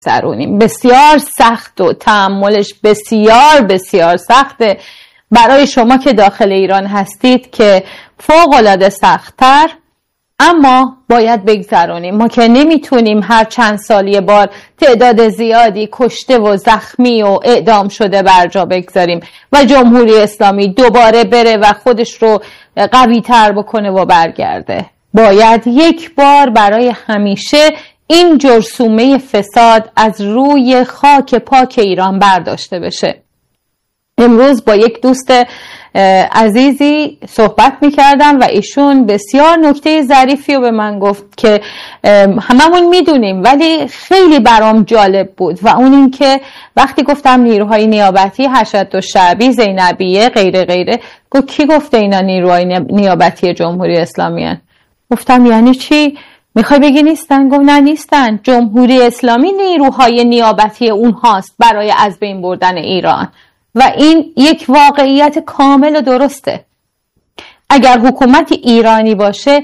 بگذرونیم. بسیار سخت و تحملش بسیار بسیار سخته. برای شما که داخل ایران هستید که فوق‌العاده سخت‌تر، اما باید بگذرونیم. ما که نمیتونیم هر چند سال یه بار تعداد زیادی کشته و زخمی و اعدام شده بر جا بگذاریم و جمهوری اسلامی دوباره بره و خودش رو قوی تر بکنه و برگرده. باید یک بار برای همیشه این جرثومه فساد از روی خاک پاک ایران برداشته بشه. امروز با یک دوست عزیزی صحبت میکردم و ایشون بسیار نکته ظریفی رو به من گفت که هممون میدونیم ولی خیلی برام جالب بود و اون این که وقتی گفتم نیروهای نیابتی، حشد و شعبی، زینبیه، غیره غیره، گفت کی گفته اینا نیروهای نیابتی جمهوری اسلامی هن؟ گفتم یعنی چی؟ میخوای بگی نیستن؟ گفت نه نیستن، جمهوری اسلامی نیروهای نیابتی اونهاست برای از بین بردن ایران و این یک واقعیت کامل و درسته. اگر حکومت ایرانی باشه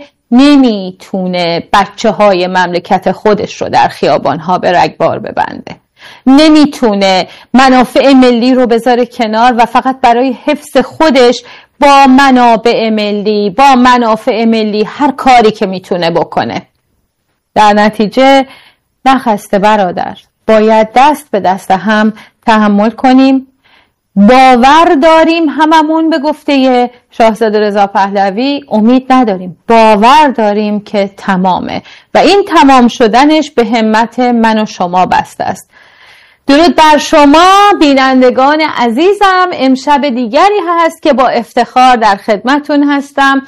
نمیتونه بچه های مملکت خودش رو در خیابانها به رگبار ببنده، نمیتونه منافع ملی رو بذاره کنار و فقط برای حفظ خودش با منابع ملی، با منافع ملی هر کاری که میتونه بکنه. در نتیجه نخسته برادر، باید دست به دست هم تحمل کنیم. باور داریم هممون به گفته شاهزاده رضا پهلوی، امید نداریم، باور داریم که تمامه و این تمام شدنش به همت من و شما بسته است. درود بر شما بینندگان عزیزم. امشب دیگری هست که با افتخار در خدمتون هستم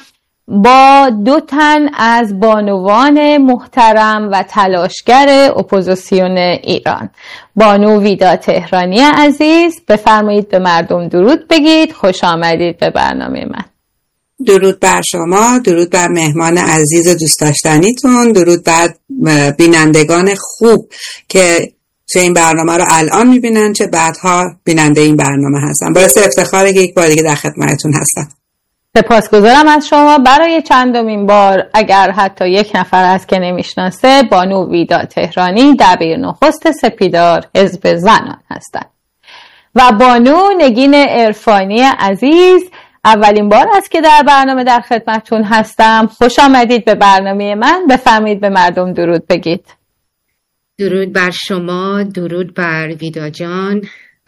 با 2 تن از بانوان محترم و تلاشگر اپوزیسیون ایران. بانو ویدا تهرانی عزیز، بفرمایید به مردم درود بگید. خوش آمدید به برنامه من. درود بر شما، درود بر مهمان عزیز و دوست داشتنیتون، درود بر بینندگان خوب که چه این برنامه رو الان میبینن چه بعدها بیننده این برنامه هستن. باعث افتخاره که یک بار دیگه در خدمتتون هستم. سپاسگزارم از شما. برای چندمین بار، اگر حتی یک نفر هست که نمیشناسه، بانو ویدا تهرانی دبیر نخست سپیدار حزب زنان هستند و بانو نگین عرفانی عزیز اولین بار است که در برنامه در خدمتتون هستم. خوش آمدید به برنامه من. بفرمایید به مردم درود بگید. درود بر شما، درود بر ویدا جان،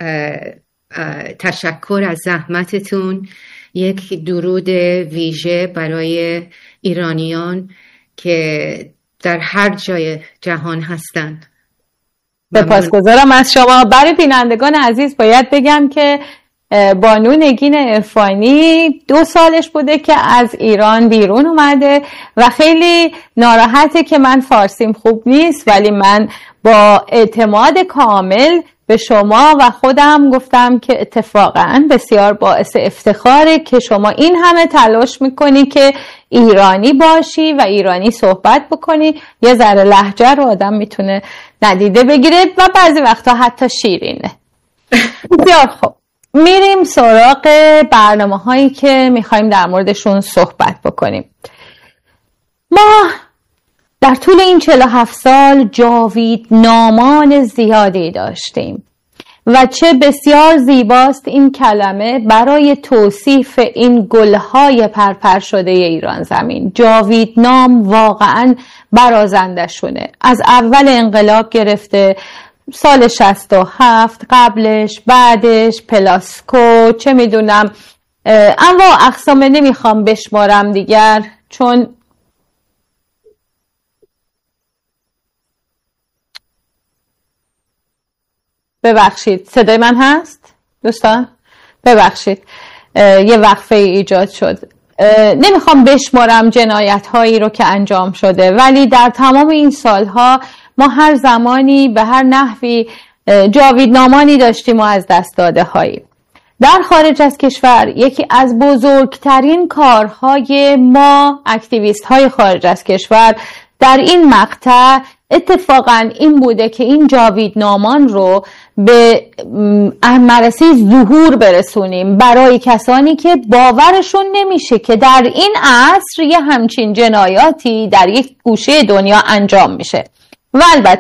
تشکر از زحمتتون. یک درود ویژه برای ایرانیان که در هر جای جهان هستند. سپاسگزارم از شما. برای بینندگان عزیز باید بگم که بانو نگین عرفانی 2 سالش بوده که از ایران بیرون اومده و خیلی ناراحته که من فارسیم خوب نیست، ولی من با اعتماد کامل به شما و خودم گفتم که اتفاقا بسیار باعث افتخاره که شما این همه تلاش میکنی که ایرانی باشی و ایرانی صحبت بکنی. یه ذره لهجه رو آدم میتونه ندیده بگیره و بعضی وقتا حتی شیرینه. بسیار خوب، میریم سراغ برنامه هایی که میخوایم در موردشون صحبت بکنیم. ما در طول این 47 سال جاوید نامان زیادی داشتیم و چه بسیار زیباست این کلمه برای توصیف این گلهای پرپر شده ایران زمین. جاوید نام واقعا برازنده شونه. از اول انقلاب گرفته، سال 67، قبلش، بعدش، پلاسکو، چه میدونم انواع اقسام نمیخوام بشمارم دیگر، چون ببخشید صدای من هست دوستان؟ ببخشید یه وقفه ایجاد شد. نمیخوام بشمارم جنایت هایی رو که انجام شده، ولی در تمام این سالها ما هر زمانی به هر نحوی جاویدنامانی داشتیم و از دست داده هایی. در خارج از کشور یکی از بزرگترین کارهای ما اکتیویست های خارج از کشور در این مقطع اتفاقا این بوده که این جاویدنامان رو به مرسی ظهور برسونیم برای کسانی که باورشون نمیشه که در این عصر یه همچین جنایاتی در یک گوشه دنیا انجام میشه. و البته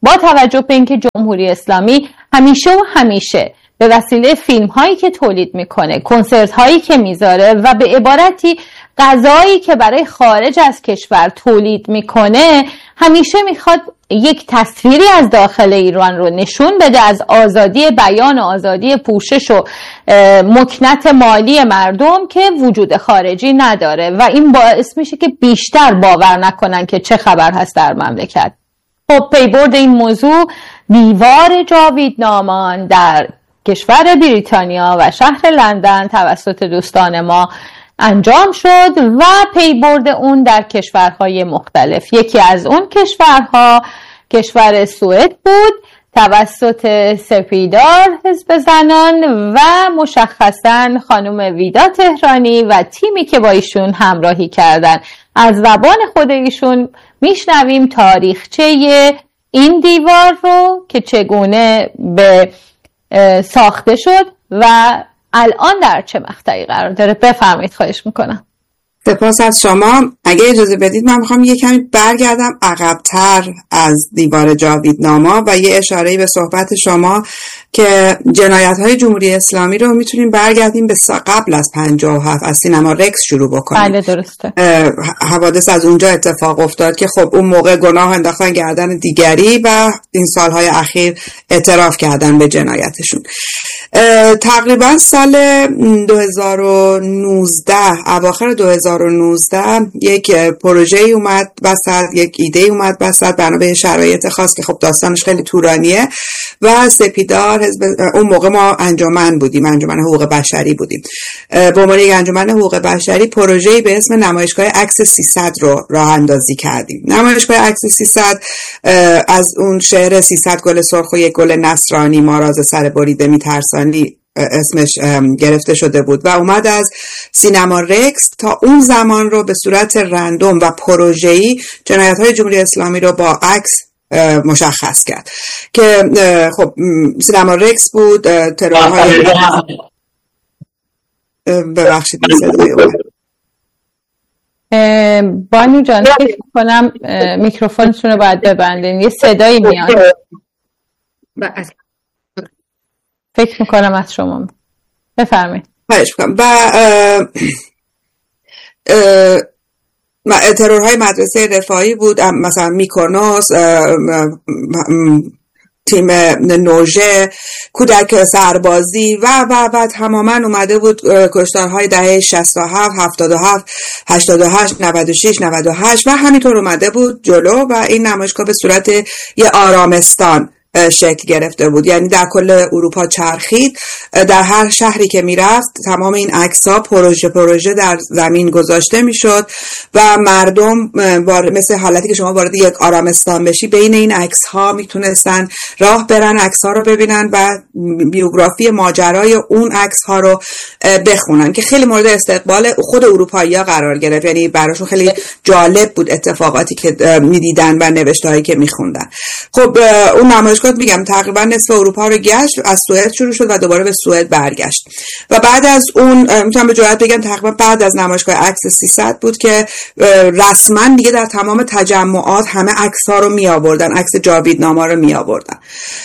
با توجه به اینکه جمهوری اسلامی همیشه به وسیله فیلم هایی که تولید میکنه، کنسرت هایی که میذاره و به عبارتی غذایی که برای خارج از کشور تولید میکنه، همیشه میخواد یک تصویری از داخل ایران رو نشون بده از آزادی بیان و آزادی پوشش و مکنت مالی مردم که وجود خارجی نداره و این باعث میشه که بیشتر باور نکنن که چه خبر هست در مملکت. خب پیبرد این موضوع دیوار جاویدنامان در کشور بریتانیا و شهر لندن توسط دوستان ما انجام شد و پیبرد اون در کشورهای مختلف. یکی از اون کشورها کشور سوئد بود توسط سپیدار حزب زنان و مشخصاً خانم ویدا تهرانی و تیمی که با ایشون همراهی کردن. از زبان خود ایشون میشنویم تاریخچه این دیوار رو که چگونه به ساخته شد و الان در چه مقطعی قرار داره. بفرمایید، خواهش میکنم. سپاس از شما. اگه اجازه بدید من میخوام یه کمی برگردم عقب‌تر از دیوار جاویدناما و یه اشاره‌ای به صحبت شما که جنایت‌های جمهوری اسلامی رو میتونیم برگردیم به قبل از 57 از سینما رکس شروع بکنیم. بله درسته. حوادث از اونجا اتفاق افتاد که خب اون موقع گناه انداختن گردن دیگری و این سالهای اخیر اعتراف کردن به جنایتشون. تقریبا سال 2019 اواخر 2019 یک پروژه‌ای اومد وسط، یک ایده اومد وسط بنا به شرایط خاص که خب داستانش خیلی طولانیه و سپیدار اون موقع ما انجمن بودیم، انجمن حقوق بشری بودیم، به عنوان یک انجمن حقوق بشری پروژه‌ای به اسم نمایشگاه عکس 300 رو راه اندازی کردیم. نمایشگاه عکس 300 از اون شعر 300 گل سرخ و یک گل نصرانی ما راز سر بریده میترسانی اسمش گرفته شده بود و اومد از سینما رکس تا اون زمان رو به صورت رندوم و پروژه‌ای جنایت‌های جمهوری اسلامی رو با عکس مشخص کرد که خب سینما رکس بود. ترورهای ببخشید بانو جان فکر می‌کنم میکروفونتون رو باید ببندین، یه صدایی میاد. فکر میکنم از شما. بفرمایید. خواهش میکنم. و ترورهای مدرسه رفاهی بود، مثلا میکونوس، تیم نوژه، کودک سربازی و تماما اومده بود کشتارهای دهه 67 77 88 96 98 و همینطور اومده بود جلو و این نمایشگاه به صورت یه آرامستان شکل گرفته بود، یعنی در کل اروپا چرخید. در هر شهری که میرفت تمام این عکس‌ها پروژه در زمین گذاشته میشد و مردم مثل حالتی که شما وارد یک آرامستان بشی بین این عکس‌ها میتونستن راه برن، عکس‌ها رو ببینن و بیوگرافی ماجرای اون عکس‌ها رو بخونن که خیلی مورد استقبال خود اروپایی‌ها قرار گرفت. یعنی براشون خیلی جالب بود اتفاقاتی که میدیدن و نوشته‌هایی که میخوندن. خب اون نمایشگاه میگم تقریبا نصف اروپا رو گشت، از سوئد شروع شد و دوباره به سوئد برگشت و بعد از اون میتونم به جرئت بگم تقریبا بعد از نمایشگاه عکس 300 بود که رسما دیگه در تمام تجمعات همه عکس‌ها رو می آوردن، عکس جاویدناما رو می آوردن.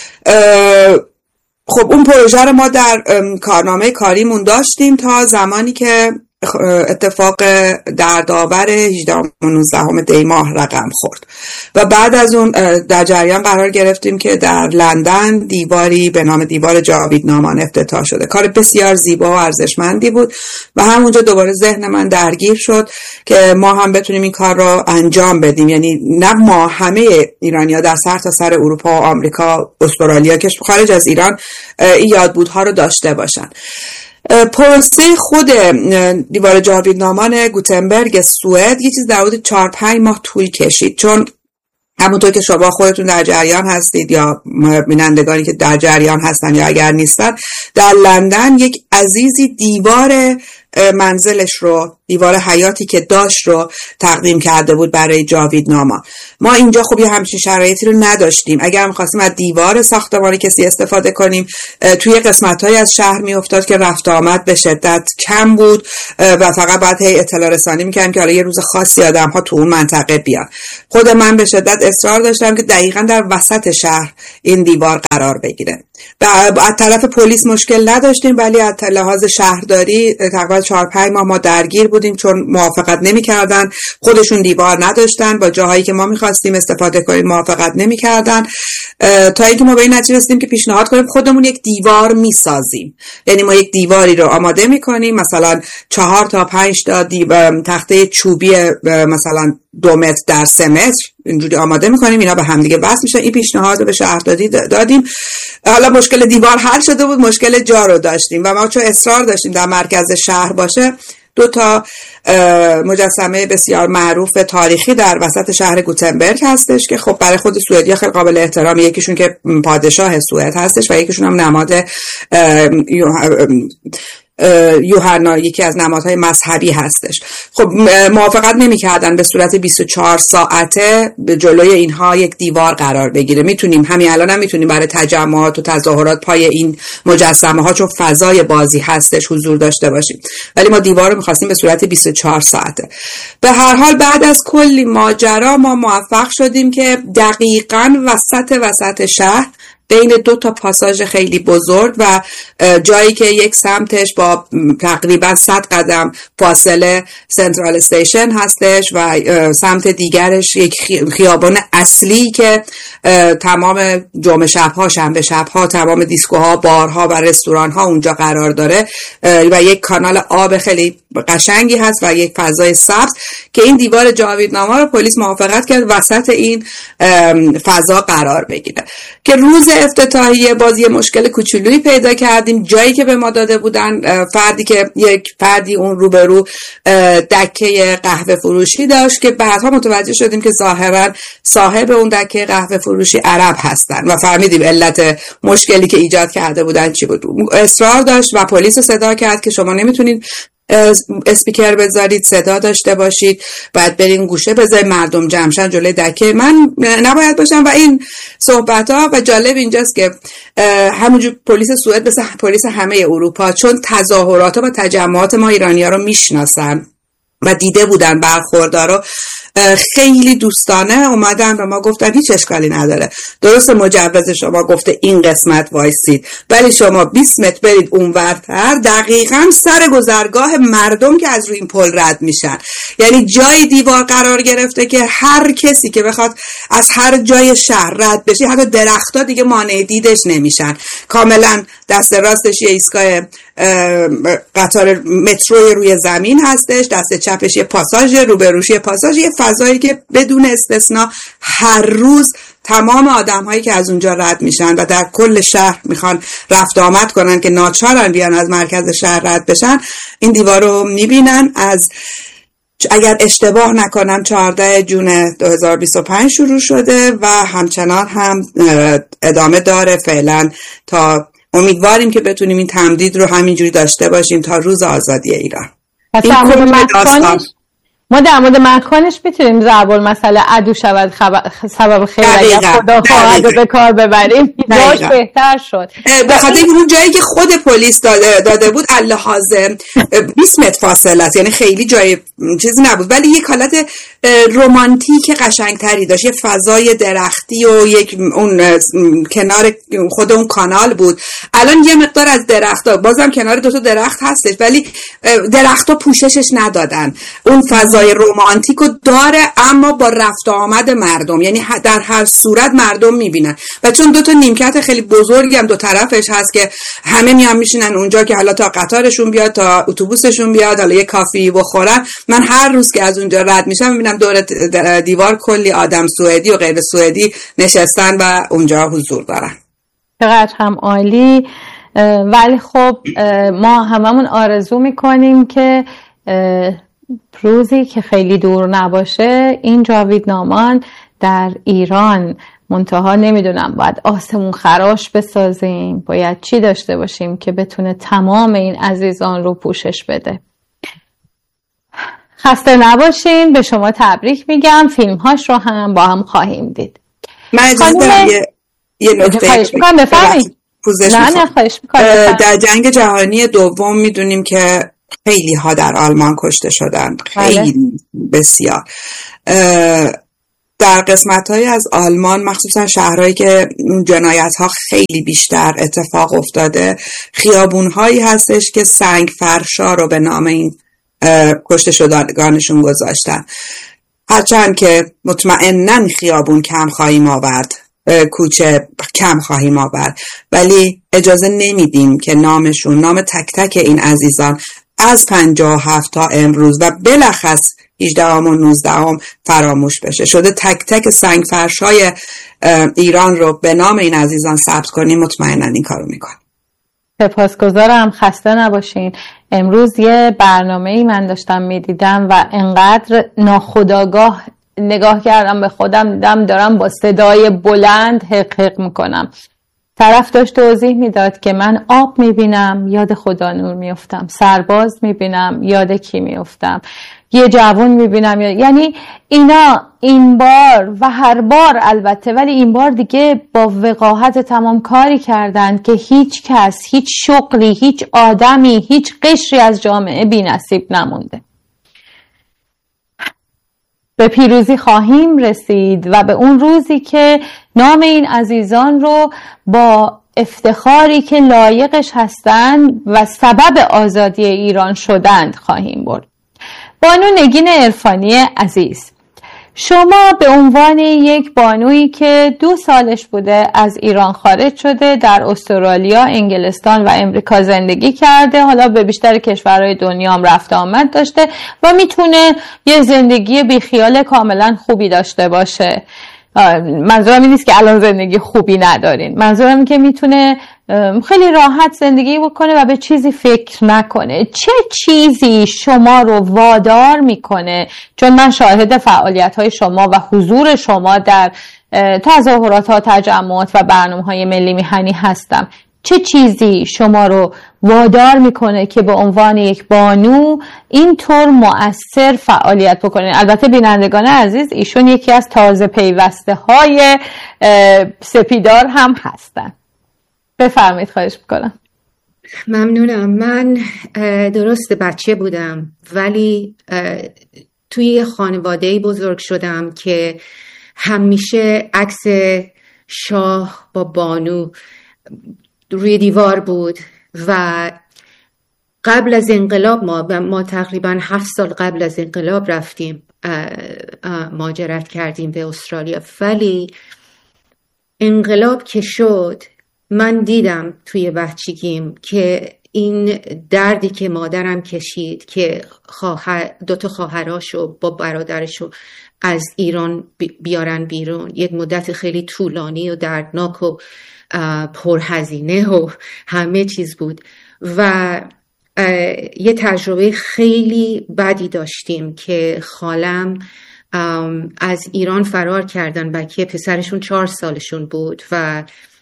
خب اون پروژه رو ما در کارنامه کاریمون داشتیم تا زمانی که اتفاق دردآور 18 و 19 دی ماه رقم خورد و بعد از اون در جریان قرار گرفتیم که در لندن دیواری به نام دیوار جاویدنامان افتتاح شده. کار بسیار زیبا و ارزشمندی بود و همونجا دوباره ذهن من درگیر شد که ما هم بتونیم این کار رو انجام بدیم، یعنی نه ما، همه ایرانی‌ها در سرتاسر اروپا و آمریکا، استرالیا که خارج از ایران این یادبودها رو داشته باشن. پروسه خود دیوار جاویدنامان گوتنبرگ سوئد یه چیز در حدود 4-5 ماه طول کشید، چون همونطور که شما خودتون در جریان هستید یا بینندگانی که در جریان هستن یا اگر نیستن، در لندن یک عزیزی دیوار منزلش رو، دیوار حیاتی که داشت رو تقدیم کرده بود برای جاویدناما. ما اینجا خب یه همچین شرایطی رو نداشتیم. اگر هم خواستیم از دیوار ساختمانی کسی استفاده کنیم، توی قسمت‌های از شهر میافتاد که رفت آمد به شدت کم بود و فقط باید اطلاع رسانی می‌کردیم که حالا یه روز خاصی آدم‌ها تو اون منطقه بیان. خود من به شدت اصرار داشتم که دقیقاً در وسط شهر این دیوار قرار بگیره. از طرف پلیس مشکل نداشتیم، ولی از لحاظ شهرداری تقریبا 4-5 ماه ما درگیر بودیم، چون موافقت نمی‌کردن. خودشون دیوار نداشتن، با جاهایی که ما می‌خواستیم استفاده کنیم موافقت نمی‌کردن، تا اینکه ما به این نتیجه رسیدیم که پیشنهاد کنیم خودمون یک دیوار می‌سازیم. یعنی ما یک دیواری رو آماده می‌کنیم، مثلا 4 تا 5 تا تخته چوبی مثلا 2 متر در 3 متر اینجوری آماده می‌کنیم، اینا به هم دیگه وصل میشن. این پیشنهاد رو به شهرداری دادیم. حالا مشکل دیوار حل شده بود، مشکل جا رو داشتیم و ما چون اصرار داشتیم در مرکز شهر باشه، 2 تا مجسمه بسیار معروف تاریخی در وسط شهر گوتنبرگ هستش که خب برای خود سوئدیا خیلی قابل احترام. یکیشون که پادشاه سوئد هستش و یکیشون هم نماد یوحنا، یکی از نمادهای مذهبی هستش. خب موافقت نمی‌کردن به صورت 24 ساعته به جلوی اینها یک دیوار قرار بگیره. میتونیم همین الان هم میتونیم برای تجمعات و تظاهرات پای این مجسمه ها، چون فضای بازی هستش، حضور داشته باشیم، ولی ما دیوار رو می‌خواستیم به صورت 24 ساعته. به هر حال بعد از کلی ماجرا ما موفق شدیم که دقیقاً وسط شهر بین 2 تا پاساژ خیلی بزرگ و جایی که یک سمتش با تقریبا 100 قدم فاصله سنترال استیشن هستش و سمت دیگرش یک خیابان اصلی که تمام جمعه شب‌ها، شنبه شب‌ها تمام دیسکوها، بارها و رستوران‌ها اونجا قرار داره و یک کانال آب خیلی قشنگی هست و یک فضای سبز که این دیوار جاویدناما رو پلیس موافقت کرد وسط این فضا قرار بگیره. که روز افتتاحیه باز یه مشکل کوچولویی پیدا کردیم. جایی که به ما داده بودن، یک فردی اون روبرو دکه قهوه فروشی داشت که بعدها متوجه شدیم که ظاهرا صاحب اون دکه قهوه فروشی عرب هستن و فهمیدیم علت مشکلی که ایجاد کرده بودن چی بود. اصرار داشت و پلیس صدا کرد که شما نمیتونید اسپیکر بذارید، صدا داشته باشید، باید برین گوشه بذارید مردم جمعشن جلوی دکه من نباید باشم و این صحبت ها. و جالب اینجاست که همونجور پلیس سوئد مثل پلیس همه اروپا، چون تظاهرات و تجمعات ما ایرانی ها رو میشناسن و دیده بودن برخوردارو، خیلی دوستانه اومدن و ما گفتن هیچ اشکالی نداره، درست مجوز شما گفته این قسمت وایسید، ولی شما 20 متر برید اونورتر، دقیقاً سر گذرگاه مردم که از روی این پل رد میشن. یعنی جای دیوار قرار گرفته که هر کسی که بخواد از هر جای شهر رد بشه، حتی درخت‌ها دیگه مانع دیدش نمیشن. کاملا دست راستش یه ایستگاه قطار مترو روی زمین هستش، دست چپش یه پاساژ، روبروش یه پاساژ، یه فضایی که بدون استثنا هر روز تمام آدم‌هایی که از اونجا رد میشن و در کل شهر میخوان رفت آمد کنن که ناچارن بیان از مرکز شهر رد بشن، این دیوار رو میبینن. از اگر اشتباه نکنم 14 جون 2025 شروع شده و همچنان هم ادامه داره فعلا، تا امیدواریم که بتونیم این تمدید رو همینجوری داشته باشیم تا روز آزادی ایران. ما در مورد مکانش میتونیم ضرب المثل عدو شود سبب خیر اگر خدا خواهد رو به کار ببریم، باش بهتر شد. به خاطر اون جایی که خود پلیس داده بود اللحاظ 20 متر فاصله است، یعنی خیلی جای چیزی نبود، ولی یک حالت رمانتیک قشنگتری داشت، یه فضای درختی و یک اون کنار خود اون کانال بود. الان یه مقدار از درخت‌ها، بازم کنار 2 تا درخت هستش، ولی درخت‌ها پوششش ندادن، اون فضای رمانتیکو داره اما با رفت آمد مردم، یعنی در هر صورت مردم میبینن. و چون 2 تا نیمکت خیلی بزرگی هم 2 طرفش هست که همه میان میشینن اونجا که حالا تا قطارشون بیاد تا اتوبوسشون بیاد حالا یه کافی بخورن. من هر روز که از اونجا رد میشم میبینم دور دیوار کلی آدم سوئدی و غیر سوئدی نشستن و اونجا حضور دارن. چقدر هم عالی. ولی خب ما هممون آرزو میکنیم که روزی که خیلی دور نباشه این جاویدنامان در ایران منتها نمیدونم باید آسمون خراش بسازیم، باید چی داشته باشیم که بتونه تمام این عزیزان رو پوشش بده. خسته نباشین، به شما تبریک میگم. فیلمهاش رو هم با هم خواهیم دید. من اجازه دارم یه نکته خواهش میکنم بفرمایید. نه خواهش میکنم. در جنگ جهانی دوم میدونیم که خیلی ها در آلمان کشته شدن، خیلی بسیار. در قسمت‌های از آلمان مخصوصا شهرهایی که جنایت ها خیلی بیشتر اتفاق افتاده، خیابون‌هایی هستش که سنگ فرشا رو به نام این کشته شدگانشون گذاشتن. هرچند که مطمئناً خیابون کم خواهیم آورد، کوچه کم خواهیم آورد، ولی اجازه نمیدیم که نامشون، نام تک تک این عزیزان از 57 تا امروز و بلخص 18 و 19 فراموش بشه. شده تک تک سنگ فرشای ایران رو به نام این عزیزان ثبت کنیم، مطمئناً این کارو میکنیم. سپاسگزارم، خسته نباشین. امروز یه برنامه‌ای من داشتم میدیدم و انقدر ناخودآگاه نگاه کردم به خودم، دیدم دارم با صدای بلند حق حق میکنم. طرف داشت توضیح میداد که من آب میبینم یاد خدا نور میفتم، سرباز میبینم یاد کی میفتم، یه جوان میبینم یعنی اینا این بار و هر بار البته، ولی این بار دیگه با وقاحت تمام کاری کردن که هیچ کس، هیچ شغلی، هیچ آدمی، هیچ قشری از جامعه بی نصیب نمونده. به پیروزی خواهیم رسید و به اون روزی که نام این عزیزان رو با افتخاری که لایقش هستند و سبب آزادی ایران شدند خواهیم برد. بانو نگین عرفانی عزیز، شما به عنوان یک بانویی که 2 سالش بوده از ایران خارج شده، در استرالیا، انگلستان و امریکا زندگی کرده، حالا به بیشتر کشورهای دنیا هم رفت آمد داشته و میتونه یه زندگی بیخیال کاملا خوبی داشته باشه. منظورم این نیست که الان زندگی خوبی ندارین، منظورم این که میتونه خیلی راحت زندگی بکنه و به چیزی فکر نکنه. چه چیزی شما رو وادار میکنه؟ چون من شاهد فعالیت‌های شما و حضور شما در تظاهرات ها، تجمعات و برنامه‌های ملی میهنی هستم. چه چیزی شما رو وادار میکنه که به عنوان یک بانو اینطور مؤثر فعالیت بکنه؟ البته بینندگان عزیز، ایشون یکی از تازه پیوسته های سپیدار هم هستن. بفرمایید، خواهش میکنم. ممنونم. من درست بچه بودم ولی توی خانواده‌ای بزرگ شدم که همیشه عکس شاه با بانو روی دیوار بود و قبل از انقلاب ما تقریبا 7 سال قبل از انقلاب رفتیم مهاجرت کردیم به استرالیا، ولی انقلاب که شد من دیدم توی بچگیم که این دردی که مادرم کشید که 2 تا خواهراشو با برادرشو از ایران بیارن بیرون، یک مدت خیلی طولانی و دردناک و پرهزینه و همه چیز بود و یه تجربه خیلی بدی داشتیم که خالم از ایران فرار کردن، بچه پسرشون 4 سالشون بود و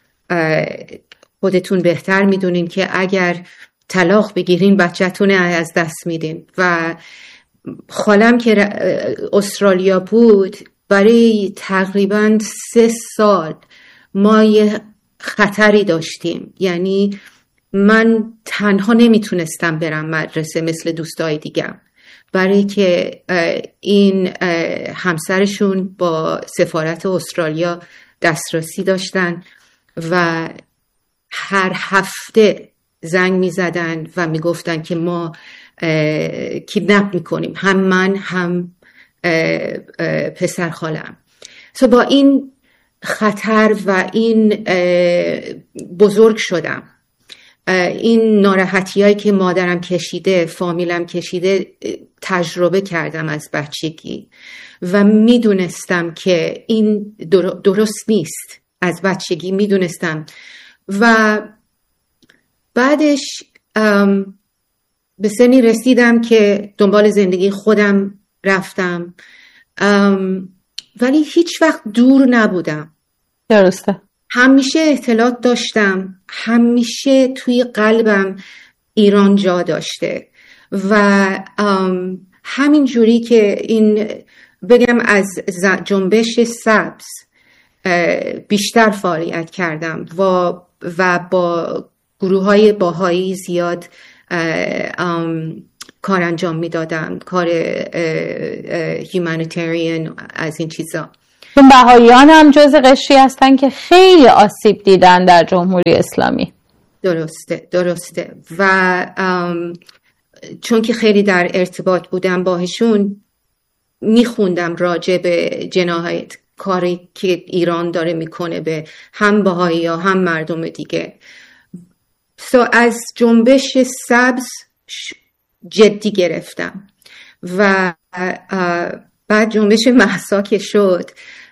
خودتون بهتر میدونین که اگر طلاق بگیرین بچه‌تون از دست میدین و خالم که استرالیا بود برای تقریبا 3 سال ما یه خطری داشتیم، یعنی من تنها نمیتونستم برم مدرسه مثل دوستای دیگم برای که این همسرشون با سفارت استرالیا دسترسی داشتن و هر هفته زنگ میزدن و میگفتن که ما کیدنپ میکنیم، هم من هم پسر خالم. با این خطر و این بزرگ شدم. این ناراحتی هایی که مادرم کشیده، فامیلم کشیده تجربه کردم از بچگی و میدونستم که این درست نیست. از بچگی میدونستم و بعدش به سنی رسیدم که دنبال زندگی خودم رفتم، ولی هیچ وقت دور نبودم. درسته. همیشه اطلاعات داشتم، همیشه توی قلبم ایران جا داشته و همین جوری که این بگم از جنبش سبز بیشتر فعالیت کردم و با گروه های باهایی زیاد کار انجام میدادم، کار هیومانیتریان از این چیزا. چون بهاییان هم جز قشری هستن که خیلی آسیب دیدن در جمهوری اسلامی. درسته و چون که خیلی در ارتباط بودم باهاشون، میخوندم راجع به جنایت کاری که ایران داره میکنه به هم بهایی ها هم مردم دیگه. از جنبش سبز جدی گرفتم و بعد جنبش مهسا که شد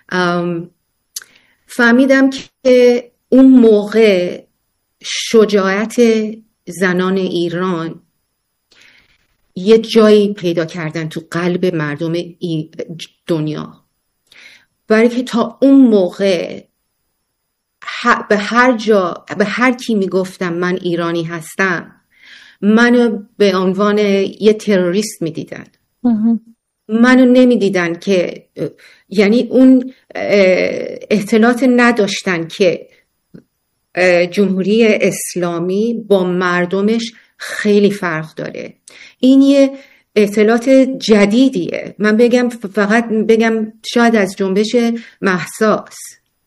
فهمیدم که اون موقع شجاعت زنان ایران یه جایی پیدا کردن تو قلب مردم دنیا، برای که تا اون موقع به هر کی میگفتم من ایرانی هستم منو به عنوان یه تروریست میدیدن. منو نمیدیدن که یعنی اون اطلاعات نداشتن که جمهوری اسلامی با مردمش خیلی فرق داره. این یه اطلاعات جدیدیه. من فقط بگم شاید از جنبش مهساس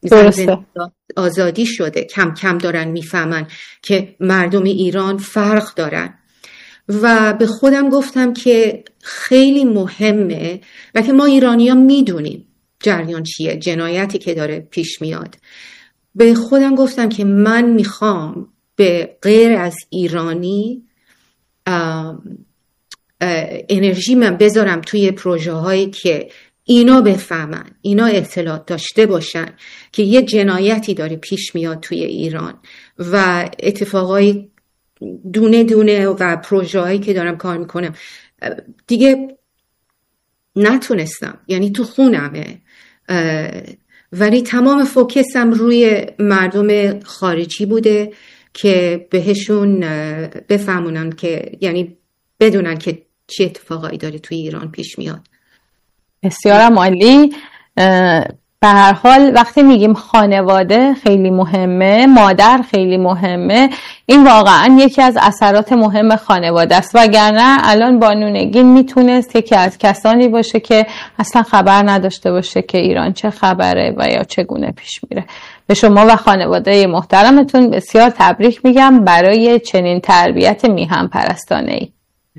آزادی شده، کم کم دارن میفهمن که مردم ایران فرق دارن و به خودم گفتم که خیلی مهمه و که ما ایرانی ها میدونیم جریان چیه، جنایتی که داره پیش میاد. به خودم گفتم که من میخوام به غیر از ایرانی انرژی من بذارم توی پروژه هایی که اینا بفهمن، اینا اطلاعات داشته باشن که یه جنایتی داره پیش میاد توی ایران و اتفاقای دونه دونه و پروژه هایی که دارم کار میکنم دیگه نتونستم، یعنی تو خونمه، ولی تمام فوکسم روی مردم خارجی بوده که بهشون بفهمونن که یعنی بدونن که چه اتفاقایی داره توی ایران پیش میاد. بسیار عالی. به هر حال وقتی میگیم خانواده خیلی مهمه، مادر خیلی مهمه، این واقعا یکی از اثرات مهم خانواده است، وگرنه الان بانو نگین میتونست یکی از کسانی باشه که اصلا خبر نداشته باشه که ایران چه خبره و یا چگونه پیش میره. به شما و خانواده محترمتون بسیار تبریک میگم برای چنین تربیت میهم پرستانه‌ای.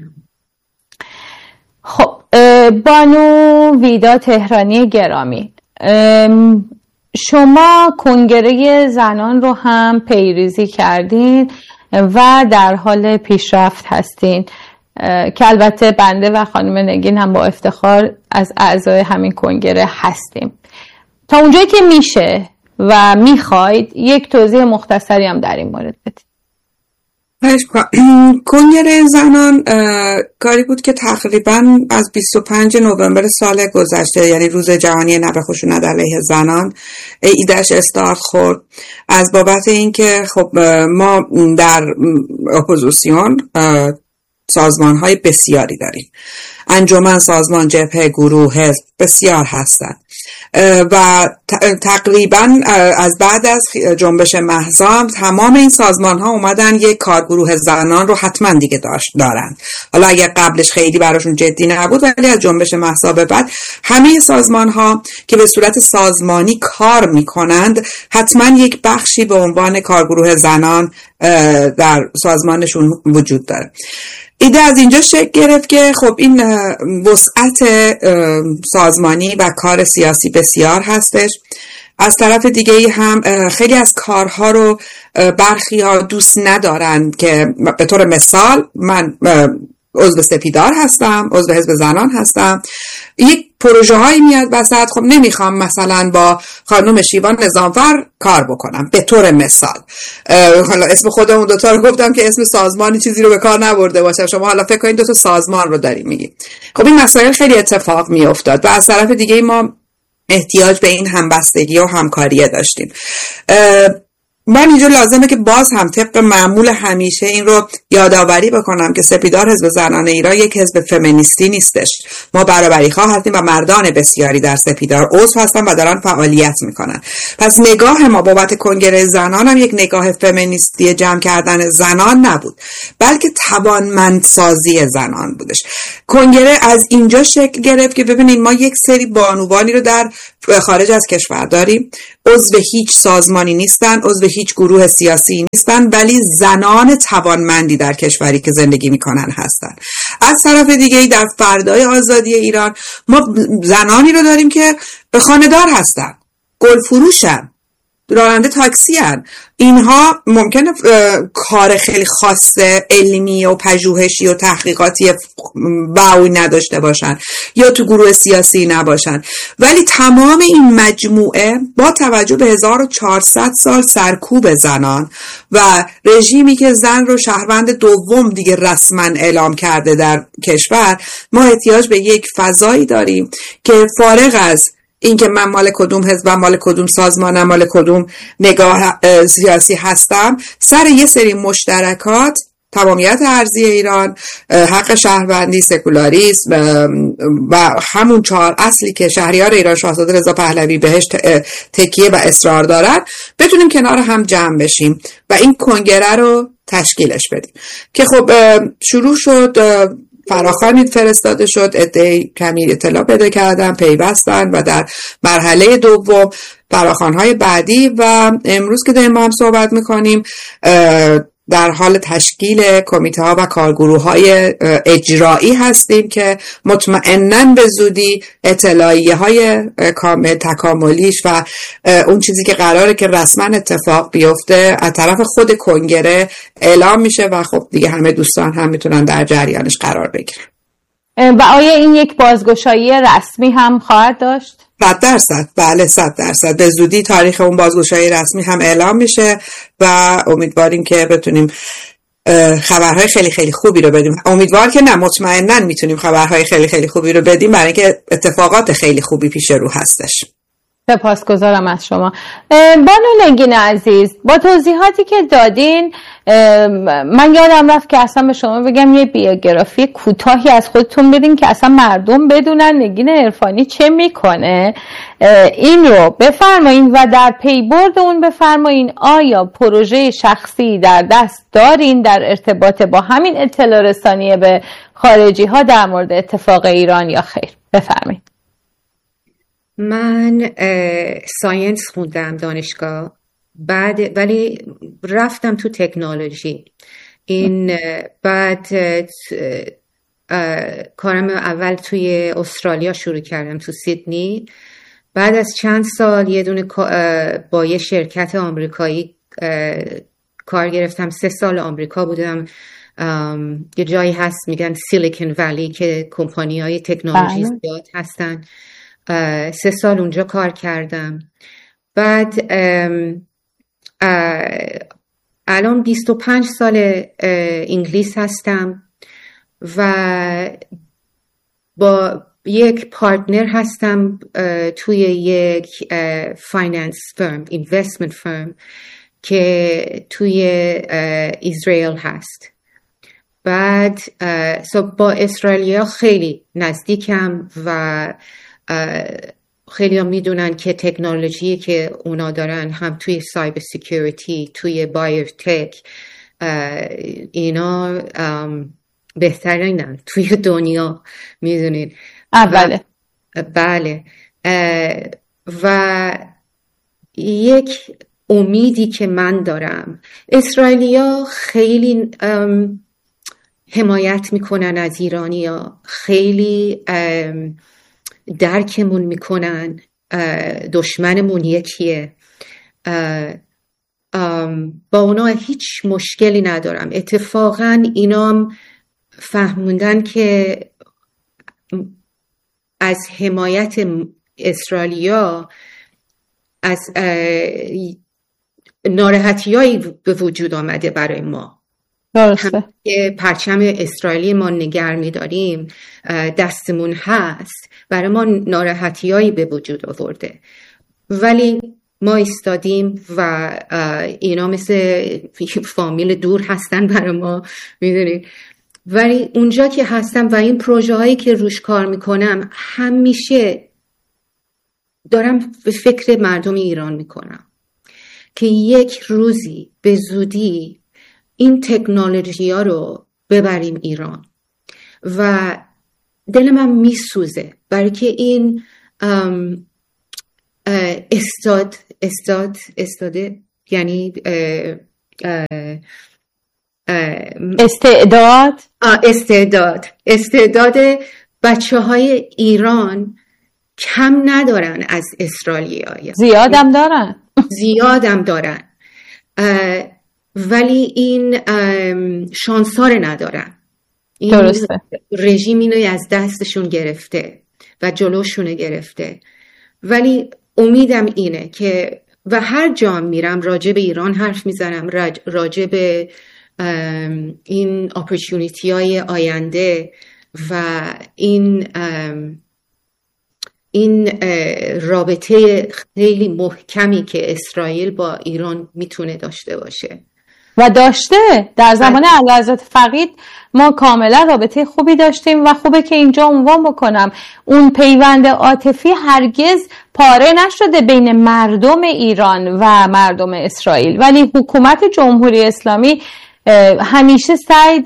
خب بانو ویدا تهرانی گرامی، شما کنگره زنان رو هم پیریزی کردین و در حال پیشرفت هستین که البته بنده و خانم نگین هم با افتخار از اعضای همین کنگره هستیم. تا اونجایی که میشه و میخواید یک توضیح مختصری هم در این مورد بدید. کنگره زنان کاری بود که تقریبا از 25 نوامبر سال گذشته، یعنی روز جهانی نبرد خشونت علیه زنان، ایدهش استارت خورد از بابت اینکه خب ما در اپوزیسیون سازمان‌های بسیاری داریم، انجمن، سازمان، جبهه، گروه، حزب بسیار هستند و تقریبا از بعد از جنبش مهسا تمام این سازمان ها اومدن یک کارگروه زنان رو حتما دیگه دارن. حالا اگر قبلش خیلی براشون جدی نبود، ولی از جنبش مهسا به بعد همه سازمان ها که به صورت سازمانی کار میکنند حتما یک بخشی به عنوان کارگروه زنان در سازمانشون وجود داره. ایده از اینجا شکل گرفت که خب این وسعت سازمانی و کار سیاسی بسیار هستش. از طرف دیگه ای هم خیلی از کارها رو برخی ها دوست ندارن، که به طور مثال من عضو سپیدار هستم، عضو حزب زنان هستم، یک پروژه هایی میاد وسط، خب نمیخوام مثلا با خانم شیوان نظامفر کار بکنم به طور مثال. حالا اسم خودمون دوتا رو گفتم که اسم سازمانی چیزی رو به کار نبرده باشم، شما حالا فکر کنید دوتا سازمان رو داریم میگیم. خب این مسائل خیلی اتفاق میافتاد و از طرف دیگه ما احتیاج به این همبستگی و همکاریه داشتیم. من اینجا لازمه که باز هم طبق معمول همیشه این رو یادآوری بکنم که سپیدار حزب زنان ایران یک حزب فمینیستی نیستش. ما برابری خواه هستیم و مردان بسیاری در سپیدار عضو هستن و دارن فعالیت میکنن. پس نگاه ما بابت کنگره زنان هم یک نگاه فمینیستی جمع کردن زنان نبود، بلکه توانمندسازی زنان بودش. کنگره از اینجا شکل گرفت که ببینید ما یک سری بانوانی رو در خارج از کشور داریم، عضو هیچ سازمانی نیستن، عضو هیچ گروه سیاسی نیستن، ولی زنان توانمندی در کشوری که زندگی میکنن هستن. از طرف دیگه در فردای آزادی ایران ما زنانی رو داریم که خانه‌دار هستن، گل فروشن، راننده تاکسی هن. اینها ممکنه کار خیلی خاص علمی و پژوهشی و تحقیقاتی باوی نداشته باشن یا تو گروه سیاسی نباشن، ولی تمام این مجموعه با توجه به 1400 سال سرکوب زنان و رژیمی که زن رو شهروند دوم دیگه رسما اعلام کرده در کشور، ما احتیاج به یک فضایی داریم که فارغ از اینکه من مال کدوم حزبم، مال کدوم سازمانم، مال کدوم نگاه سیاسی هستم، سر یه سری مشترکات، تمامیت ارضی ایران، حق شهروندی، سکولاریسم و همون 4 اصلی که شهریار ایران شاهزاده رضا پهلوی بهش تکیه و اصرار دارن، بتونیم کنار هم جمع بشیم و این کنگره رو تشکیلش بدیم. که خب شروع شد، فراخوانی فرستاده شد، عده‌ای کمی اطلاع پیدا کردن، پیوستن و در مرحله دوم فراخوان‌های بعدی و امروز که داریم با هم صحبت میکنیم در حال تشکیل کمیته ها و کارگروه های اجرایی هستیم که مطمئناً به زودی اطلاعیه های کامل تکاملیش و اون چیزی که قراره که رسما اتفاق بیفته از طرف خود کنگره اعلام میشه و خب دیگه همه دوستان هم میتونن در جریانش قرار بگیرن. و آیا این یک بازگشایی رسمی هم خواهد داشت؟ 100%، بله 100%. به زودی تاریخ اون بازگشایی رسمی هم اعلام میشه و امیدواریم که بتونیم خبرهای خیلی خیلی خوبی رو بدیم. امیدوار که نه، مطمئناً میتونیم خبرهای خیلی خیلی خوبی رو بدیم، برای اینکه اتفاقات خیلی خوبی پیش رو هستش. سپاسگزارم از شما. بانو نگین عزیز، با توضیحاتی که دادین من یادم رفت که اصلا به شما بگم یه بیوگرافی کوتاهی از خودتون بدین که اصلا مردم بدونن نگین عرفانی چه میکنه. این رو بفرمایین و در پیبرد اون بفرمایین آیا پروژه شخصی در دست دارین در ارتباط با همین اطلاع رسانی به خارجی ها در مورد اتفاق ایران یا خیر؟ بفرمایین. من ساینس خوندم دانشگاه، بعد ولی رفتم تو تکنولوژی. این بعد کارم اول توی استرالیا شروع کردم، تو سیدنی. بعد از چند سال یه دونه با یه شرکت آمریکایی کار گرفتم. 3 سال آمریکا بودم. یه جایی هست میگن سیلیکون ولی که کمپانی‌های تکنولوژی زیاد هستن. 3 سال اونجا کار کردم. بعد الان 25 سال انگلیس هستم و با یک پارتنر هستم توی یک فایننس فرم، اینوستمنت فرم که توی اسرائیل هست. بعد با اسرائیلیا خیلی نزدیکم و خیلی هم میدونن که تکنولوژی که اونا دارن هم توی سایبر سیکیوریتی، توی بایوتک، اینا بهترینن توی دنیا، میدونین. بله. بله. و یک امیدی که من دارم، اسرائیلیا خیلی حمایت میکنن از ایرانیا، خیلی درکمون میکنن، دشمنمون یکیه. با اونا هیچ مشکلی ندارم. اتفاقا اینام فهموندن که از حمایت اسرائیلیا از ناراحتیایی به وجود آمده برای ما. درسته. که پرچم اسرائیلی ما نگر می‌داریم دستمون هست، برای ما ناراحتیایی به وجود آورده، ولی ما ایستادیم و اینا مثل فامیل دور هستن برای ما، میدونید. ولی اونجا که هستم و این پروژه هایی که روش کار میکنم، همیشه دارم به فکر مردم ایران میکنم که یک روزی به زودی این تکنولوژی ها رو ببریم ایران و دل من میسوزه برای که این استاده یعنی استعداد بچه های ایران کم ندارن از اسرائیلی‌ها، زیادم دارن ولی این شانسار ندارن. این درسته. رژیم اینو از دستشون گرفته و جلوشونه گرفته، ولی امیدم اینه که و هر جا میرم راجع به ایران حرف میزنم، راجع به این اپورتونیتی های آینده و این رابطه خیلی محکمی که اسرائیل با ایران میتونه داشته باشه و داشته. در زمان اعلیحضرت فقید ما کاملا رابطه خوبی داشتیم و خوبه که اینجا عنوان بکنم اون پیوند عاطفی هرگز پاره نشده بین مردم ایران و مردم اسرائیل، ولی حکومت جمهوری اسلامی همیشه سعی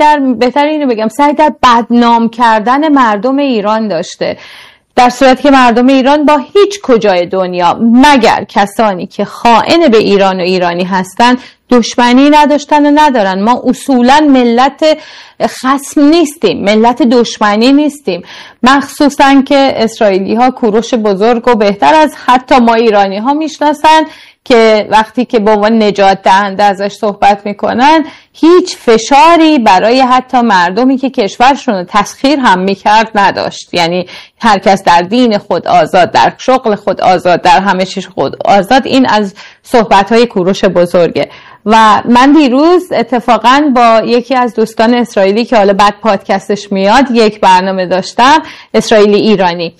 در بدنام کردن مردم ایران داشته، در صورتی که مردم ایران با هیچ کجای دنیا مگر کسانی که خائن به ایران و ایرانی هستن دشمنی نداشتن و ندارن. ما اصولا ملت خصم نیستیم، ملت دشمنی نیستیم، مخصوصا که اسرائیلی ها کوروش بزرگ و بهتر از حتی ما ایرانی ها میشناسن که وقتی که با عنوان نجات دهنده ازش صحبت میکنن هیچ فشاری برای حتی مردمی که کشورشون رو تسخیر هم میکرد نداشت. یعنی هر کس در دین خود آزاد، در شغل خود آزاد، در همه چیز خود آزاد. این از صحبت‌های کوروش بزرگه. و من دیروز اتفاقا با یکی از دوستان اسرائیلی که حالا بعد پادکستش میاد یک برنامه داشتم، اسرائیلی ایرانی،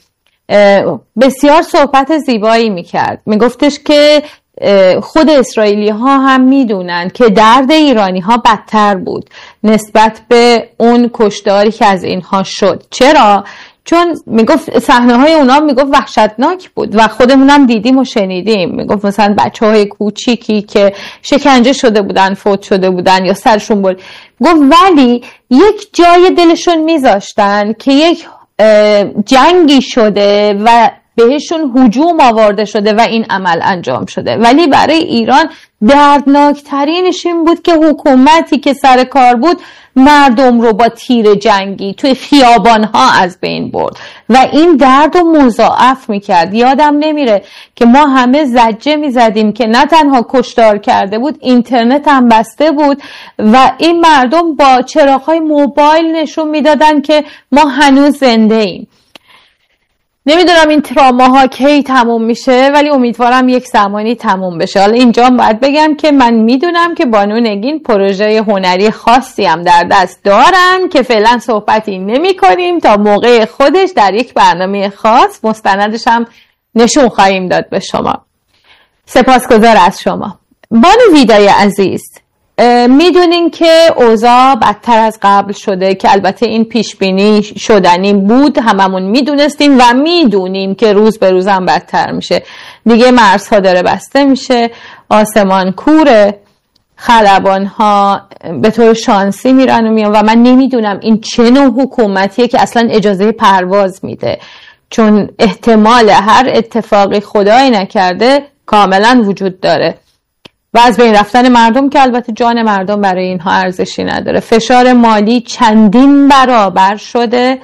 بسیار صحبت زیبایی میکرد. میگفتش که خود اسرائیلی ها هم میدونن که درد ایرانی ها بدتر بود نسبت به اون کشتاری که از اینها شد. چرا؟ چون میگفت صحنه های اونا میگفت وحشتناک بود و خودمونم دیدیم و شنیدیم. میگفت مثلا بچه های کوچیکی که شکنجه شده بودن، فوت شده بودن یا سرشون بود. گفت ولی یک جای دلشون میذاشتن که یک جنگی شده و بهشون هجوم آورده شده و این عمل انجام شده. ولی برای ایران دردناکترینش این بود که حکومتی که سر کار بود مردم رو با تیر جنگی توی خیابانها از بین برد و این درد رو مضاعف میکرد. یادم نمیره که ما همه زجه میزدیم که نه تنها کشتار کرده بود، اینترنت هم بسته بود و این مردم با چراغ‌های موبایل نشون میدادن که ما هنوز زنده ایم. نمیدونم این تراماها کی تموم میشه، ولی امیدوارم یک زمانی تموم بشه. حالا اینجا باید بگم که من میدونم که بانو نگین پروژه هنری خاصی هم در دست دارن که فعلا صحبتی نمی کنیم تا موقع خودش در یک برنامه خاص مستندش هم نشون خواهیم داد به شما. سپاسگزار از شما. بانو ویدای عزیز، میدونین که اوضاع بدتر از قبل شده که البته این پیش بینی شدنی بود، هممون میدونستیم و میدونیم که روز به روز هم بدتر میشه. دیگه مرزها داره بسته میشه، آسمان کوره، خلبانها به طور شانسی میرن و میان و من نمیدونم این چه نوع حکومتیه که اصلا اجازه پرواز میده، چون احتمال هر اتفاقی خدای نکرده کاملا وجود داره و از بین رفتن مردم که البته جان مردم برای اینها ارزشی نداره. فشار مالی چندین برابر شده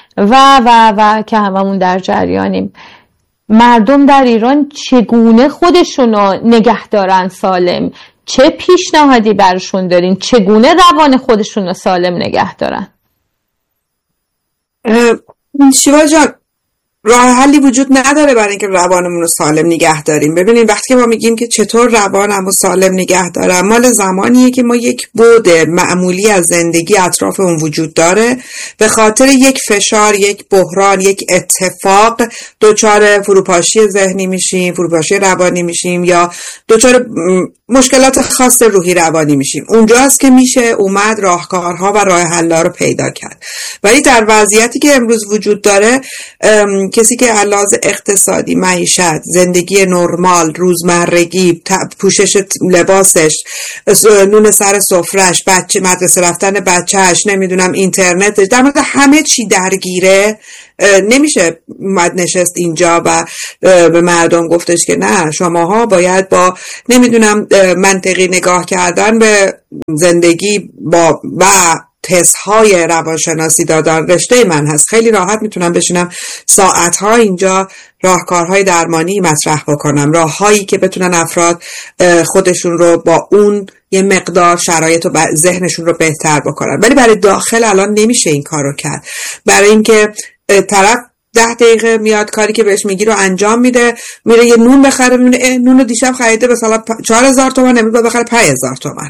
و که هممون در جریانیم. مردم در ایران چگونه خودشونو نگه دارن سالم؟ چه پیشنهادی برشون دارین؟ چگونه روان خودشونو سالم نگه دارن؟ شیوا جان، راه حلی وجود نداره برای اینکه روانمون رو سالم نگه داریم. ببینید وقتی که ما میگیم که چطور روانم رو سالم نگه دارم، مال زمانیه که ما یک بعد معمولی از زندگی اطراف اون وجود داره، به خاطر یک فشار، یک بحران، یک اتفاق دچار فروپاشی ذهنی میشیم، فروپاشی روانی میشیم، یا دچار مشکلات خاص روحی روانی میشیم. اونجاست که میشه اومد راهکارها و راه حل‌ها رو پیدا کرد. ولی در وضعیتی که امروز وجود داره، کسی که علاوه اقتصادی، معیشت، زندگی نرمال، روزمرگی، پوشش لباسش، نون سر سفرهش، بچه مدرسه رفتن بچهش، نمیدونم اینترنتش، در مورد همه چی درگیره، نمیشه نشست اینجا و به مردم گفتش که نه شماها باید با نمیدونم منطقی نگاه کردن به زندگی با و تست‌های روانشناسی دادن رشته من هست. خیلی راحت میتونم بشینم ساعت‌ها اینجا راهکارهای درمانی مطرح بکنم، راههایی که بتونن افراد خودشون رو با اون یه مقدار شرایط و ذهنشون رو بهتر بکنن. ولی برای داخل الان نمیشه این کار رو کرد، برای اینکه طرف 10 دقیقه میاد کاری که بهش میگی رو انجام میده، میره یه نون بخره، میبینه نون رو دیشب خریده مثلا 4000 تومان، امروز باید بخره 5000 تومان.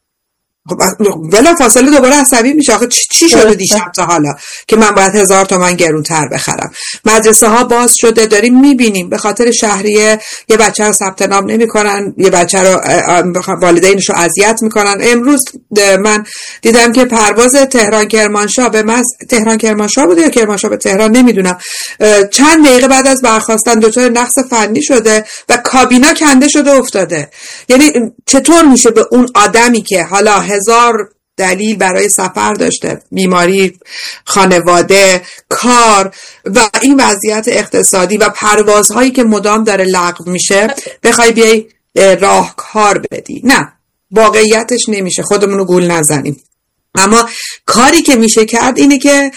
خب بلا فاصله دوباره عصبی میشه. آخه چی شده دیشب تا حالا که من باید 1000 تومان گرونتر بخرم؟ مدرسه ها باز شده، داریم میبینیم به خاطر شهریه یه بچه رو ثبت نام نمیکنن، یه بچه رو والدینش رو اذیت میکنن. امروز من دیدم که پرواز تهران کرمانشاه به تهران کرمانشاه بوده یا کرمانشاه به تهران نمیدونم، چند دقیقه بعد از برخاستن دچار نقص فنی شده و کابینا کنده شده افتاده. یعنی چطور میشه به اون آدمی که حالا 1000 دلیل برای سفر داشته، بیماری، خانواده، کار و این وضعیت اقتصادی و پروازهایی که مدام داره لغو میشه، بخوای بیای راهکار بدی؟ نه، واقعیتش نمیشه. خودمون رو گول نزنیم. اما کاری که میشه کرد اینه که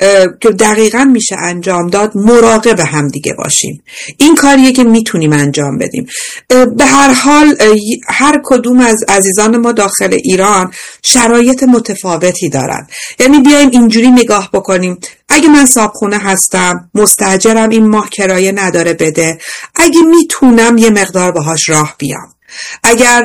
دقیقاً میشه انجام داد، مراقب هم دیگه باشیم. این کاریه که میتونیم انجام بدیم. به هر حال هر کدوم از عزیزان ما داخل ایران شرایط متفاوتی دارن. یعنی بیایم اینجوری نگاه بکنیم، اگه من صاحبخونه هستم، مستاجرم این ماه کرایه نداره بده، اگه میتونم یه مقدار باهاش راه بیام. اگر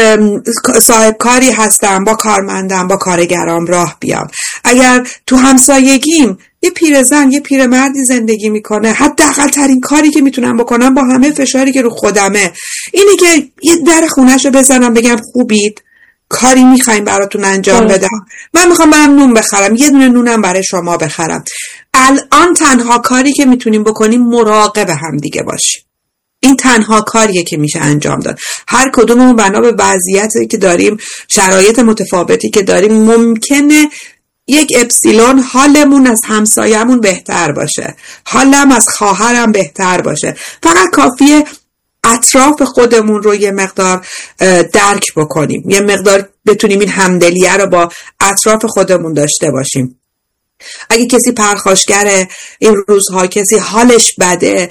صاحب کاری هستم، با کارمندم، با کارگرام راه بیام. اگر تو همسایگیم یه پیرزن، یه پیرمردی زندگی میکنه، حداقل ترین کاری که میتونم بکنم با همه فشاری که رو خودمه اینه که یه در خونه‌شو بزنم بگم خوبید، کاری میخوایم براتون انجام بدم، من میخوام برم نون بخرم، یه دونه نونم برای شما بخرم. الان تنها کاری که میتونیم بکنیم مراقب هم دیگه باشیم. این تنها کاریه که میشه انجام داد. هر کدوممون بنا به وضعیتی که داریم، شرایط متفاوتی که داریم، ممکنه یک اپسیلون حالمون از همسایه‌مون بهتر باشه، حالم از خواهرم بهتر باشه. فقط کافیه اطراف خودمون رو یه مقدار درک بکنیم، یه مقدار بتونیم این همدلیه رو با اطراف خودمون داشته باشیم. اگه کسی پرخاشگره این روزها، کسی حالش بده،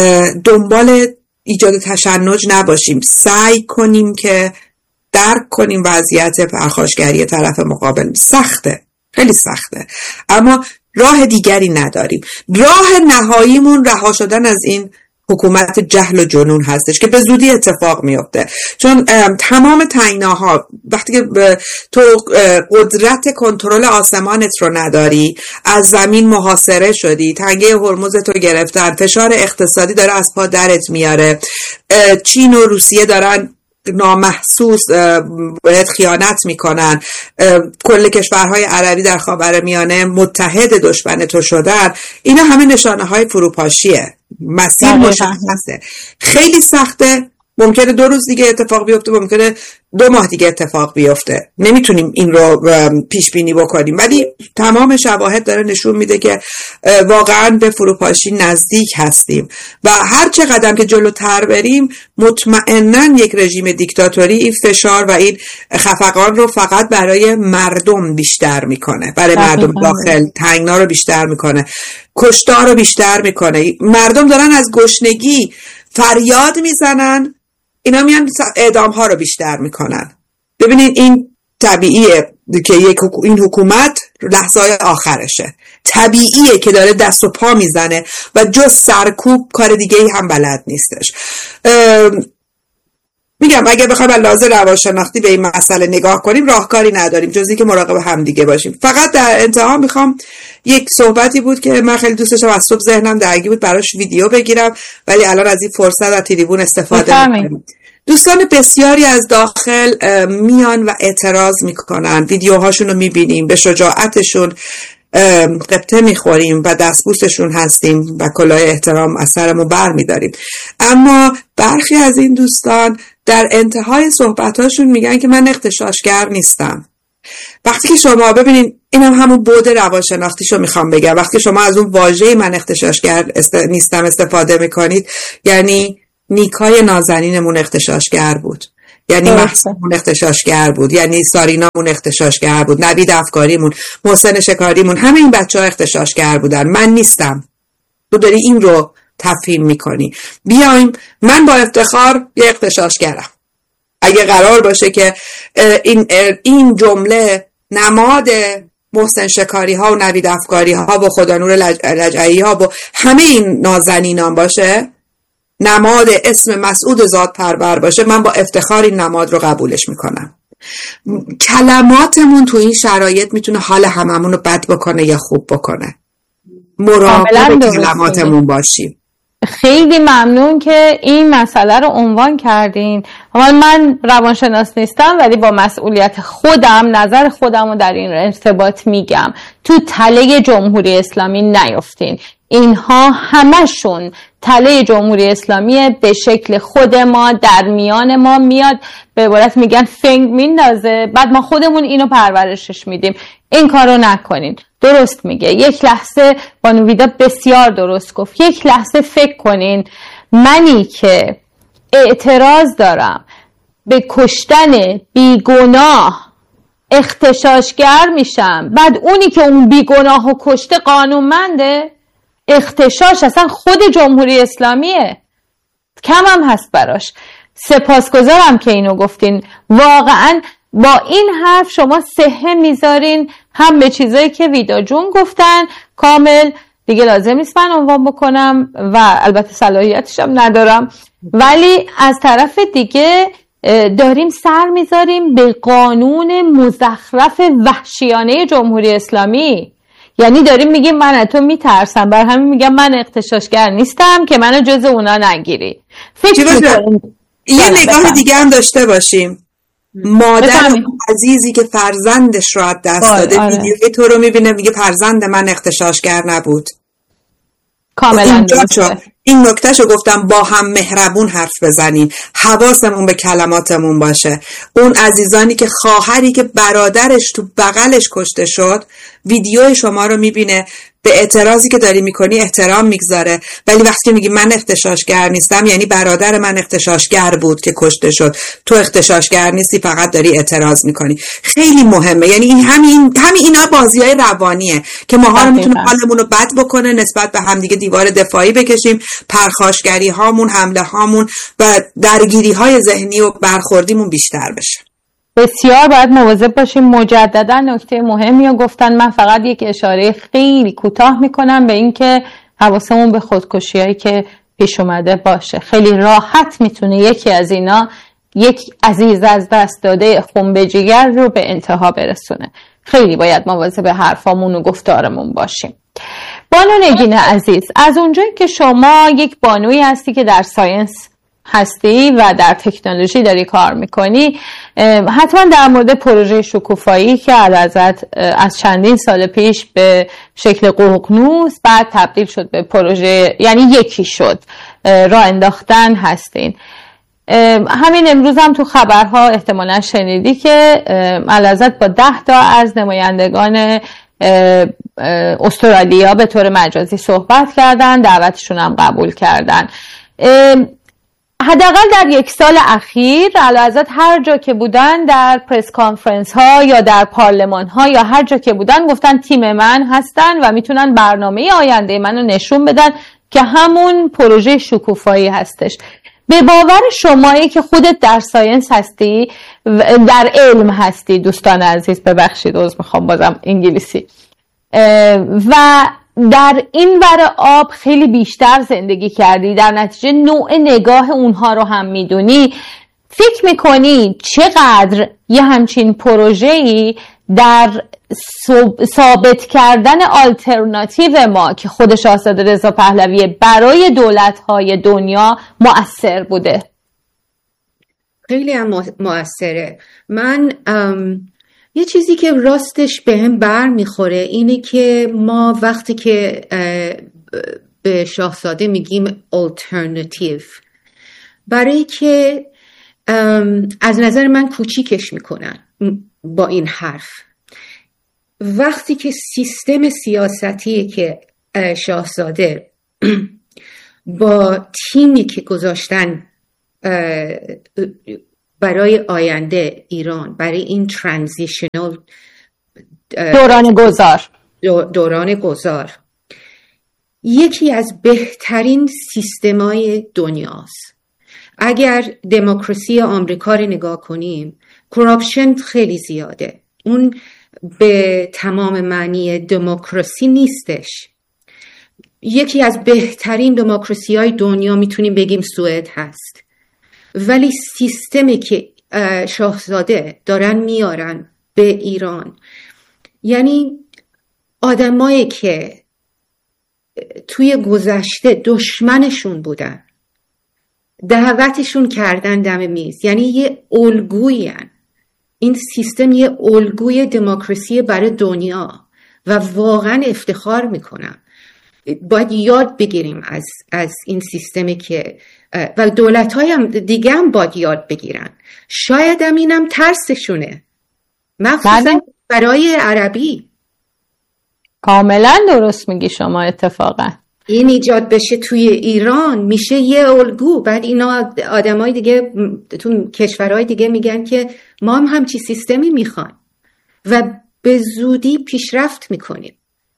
دنبال ایجاد تشنج نباشیم. سعی کنیم که درک کنیم وضعیت پرخاشگری طرف مقابل. سخته، خیلی سخته، اما راه دیگری نداریم. راه نهاییمون رها شدن از این حکومت جهل و جنون هستش که به زودی اتفاق میفته. چون تمام تنگناها، وقتی که تو قدرت کنترل آسمانت رو نداری، از زمین محاصره شدی، تنگه هرمز تو گرفتن، فشار اقتصادی داره از پا درت میاره، چین و روسیه دارن نامحسوس بهت خیانت میکنن، کل کشورهای عربی در خاورمیانه متحد دشمن تو شدن، اینا همه نشانه های فروپاشیه. مسیر مشخصه، خیلی سخته. ممکنه 2 روز دیگه اتفاق بیفته، ممکنه 2 ماه دیگه اتفاق بیفته، نمیتونیم این رو پیش بینی بکنیم، ولی تمام شواهد داره نشون میده که واقعا به فروپاشی نزدیک هستیم و هر چه قدم که جلوتر بریم مطمئناً یک رژیم دیکتاتوری این فشار و این خفقان رو فقط برای مردم بیشتر میکنه، برای مردم داخل تنگنا رو بیشتر میکنه، کشتار رو بیشتر میکنه. مردم دارن از گشنگی فریاد میزنن، اینا میان اعدام ها رو بیشتر میکنن. ببینید این طبیعیه که این حکومت لحظه‌های آخرشه، طبیعیه که داره دست و پا میزنه و جز سرکوب کار دیگه ای هم بلد نیستش. میگم اگه بخوایم از لحاظ روانشناختی به این مسئله نگاه کنیم راهکاری نداریم جز اینکه مراقب همدیگه باشیم. فقط در انتها میخوام، یک صحبتی بود که من خیلی دوست داشتم، از صبح ذهنم درگیر بود براش ویدیو بگیرم ولی الان از این فرصت از تریبون استفاده میکنم. دوستان بسیاری از داخل میان و اعتراض میکنن، ویدیوهاشون رو میبینیم، به شجاعتشون قبطه میخوریم و دستبوسشون هستیم و کلاه احترام از سرمون بر میداریم. اما برخی از این دوستان در انتهای صحبتاشون میگن که من اغتشاشگر نیستم. وقتی که شما ببینین، اینم همون بعد روانشناختیشو میخوام بگم، وقتی شما از اون واژه من اغتشاشگر نیستم استفاده میکنید، یعنی نیکای نازنینمون اغتشاشگر بود، یعنی محسنمون اغتشاشگر بود، یعنی سارینامون اغتشاشگر بود، نوید افکاریمون، محسن شکاریمون، همه این بچه‌ها اغتشاشگر بودن. من نیستم. تو داری این رو تفهیم میکنی. بیایم، من با افتخار یه اغتشاشگرم. اگه قرار باشه که این جمله نماد محسن شکاری ها و نوید افکاری ها و خدانور لجعی ها و همه این نازنینان باشه، نماد اسم مسعود ذات پرور باشه، من با افتخار این نماد رو قبولش میکنم. کلماتمون تو این شرایط میتونه حال هممون رو بد بکنه یا خوب بکنه. مراقب کلماتمون باشیم. خیلی ممنون که این مسئله رو عنوان کردین. من روانشناس نیستم ولی با مسئولیت خودم نظر خودم رو در این ارتباط میگم. تو تله جمهوری اسلامی نیفتین. اینها همشون تله جمهوری اسلامی به شکل خود ما در میان ما میاد، به عبارت میگن فنگ میندازه، بعد ما خودمون اینو پرورشش میدیم. این کارو نکنین. درست میگه. یک لحظه بانو ویدا بسیار درست گفت. یک لحظه فکر کنین، منی که اعتراض دارم به کشتن بیگناه اغتشاشگر میشم، بعد اونی که اون بیگناهو کشته قانونمنده؟ اغتشاش اصلا خود جمهوری اسلامیه، کم هم هست براش. سپاسگزارم که اینو گفتین. واقعا با این حرف شما صحه میذارین هم به چیزایی که ویدا جون گفتن، کامل دیگه لازم نیست من عنوان بکنم و البته صلاحیتش هم ندارم، ولی از طرف دیگه داریم سر میذاریم به قانون مزخرف وحشیانه جمهوری اسلامی. یعنی داریم میگیم من از تو میترسم، بر همین میگم من اغتشاشگر نیستم که منو جز اونا نگیری. یه نگاه دیگه هم داشته باشیم. مادر عزیزی که فرزندش رو از دست داده ویدیوی تو رو میبینه میگه فرزند من اغتشاشگر نبود. کاملا این نکتهشو گفتم، با هم مهربون حرف بزنیم، حواسمون به کلماتمون باشه. اون عزیزانی که خواهری که برادرش تو بغلش کشته شد ویدیو شما رو میبینه، به اعتراضی که داری میکنی احترام میگذاره، ولی وقتی که میگی من اغتشاشگر نیستم یعنی برادر من اغتشاشگر بود که کشته شد، تو اغتشاشگر نیستی، فقط داری اعتراض میکنی. خیلی مهمه. یعنی این همین اینا بازیای روانیه که ماها رو میتونه حالمون رو بد بکنه، نسبت به همدیگه دیوار دفاعی بکشیم، پرخاشگری هامون، حمله هامون و درگیری های ذهنی و برخوردیمون بیشتر بشه. بسیار باید مواظب باشیم. مجددا نکته مهمی رو گفتن. من فقط یک اشاره خیلی کوتاه میکنم به این که حواسمون به خودکشی‌هایی که پیش اومده باشه. خیلی راحت میتونه یکی از اینا یک عزیز از دست داده خون به جگر رو به انتها برسونه. خیلی باید مواظب حرفامون و گفتارمون باشیم. بانو نگین عزیز، از اونجایی که شما یک بانوی هستی که در ساینس هستی و در تکنولوژی داری کار میکنی، حتما در مورد پروژه شکوفایی که از چندین سال پیش به شکل ققنوس بعد تبدیل شد به پروژه، یعنی یکی شد، راه انداختن هستین. همین امروز هم تو خبرها احتمالا شنیدی که علازت با 10 تا از نمایندگان استرالیا به طور مجازی صحبت کردن، دعوتشون هم قبول کردن. حداقل در 1 سال اخیر علازت هر جا که بودن، در پرس کانفرنس ها یا در پارلمان ها یا هر جا که بودن، گفتن تیم من هستن و میتونن برنامه آینده منو نشون بدن که همون پروژه شکوفایی هستش. به باور شمایی که خودت در ساینس هستی، در علم هستی، دوستان عزیز ببخشید عذر میخوام بازم انگلیسی، و در این ور آب خیلی بیشتر زندگی کردی، در نتیجه نوع نگاه اونها رو هم میدونی، فکر میکنی چقدر یه همچین پروژه‌ای در ثابت کردن آلترناتیو ما که خود شاهزاده رضا پهلوی برای دولت‌های دنیا مؤثر بوده؟ خیلی هم مؤثره. من یه چیزی که راستش به هم بر میخوره اینه که ما وقتی که به شاهزاده میگیم آلترناتیو، برای که از نظر من کوچیکش میکنن با این حرف. وقتی که سیستم سیاستی که شاهزاده با تیمی که گذاشتن برای آینده ایران، برای این ترانزیشنال دوران گذار، یکی از بهترین سیستمای دنیاست. اگر دموکراسی آمریکا رو نگاه کنیم، کراپشن خیلی زیاده. اون به تمام معنی دموکراسی نیستش. یکی از بهترین دموکراسی های دنیا میتونیم بگیم سوئد هست، ولی سیستمی که شاهزاده دارن میارن به ایران، یعنی آدمایی که توی گذشته دشمنشون بودن دعوتشون کردن دم میز، یعنی یه الگویی. این سیستم یه الگوی دموکراسی برای دنیا و واقعا افتخار میکنم. باید یاد بگیریم از این سیستمی که و دولت‌های هم دیگه هم باید یاد بگیرن. شاید هم اینم ترسشونه، مخصوصا برای عربی. کاملا درست میگی شما. اتفاقا این ایجاد بشه توی ایران میشه یه الگو. بعد اینا آدمای دیگه تو کشورهای دیگه میگن که ما هم همچی سیستمی میخوان و به زودی پیشرفت میکنیم.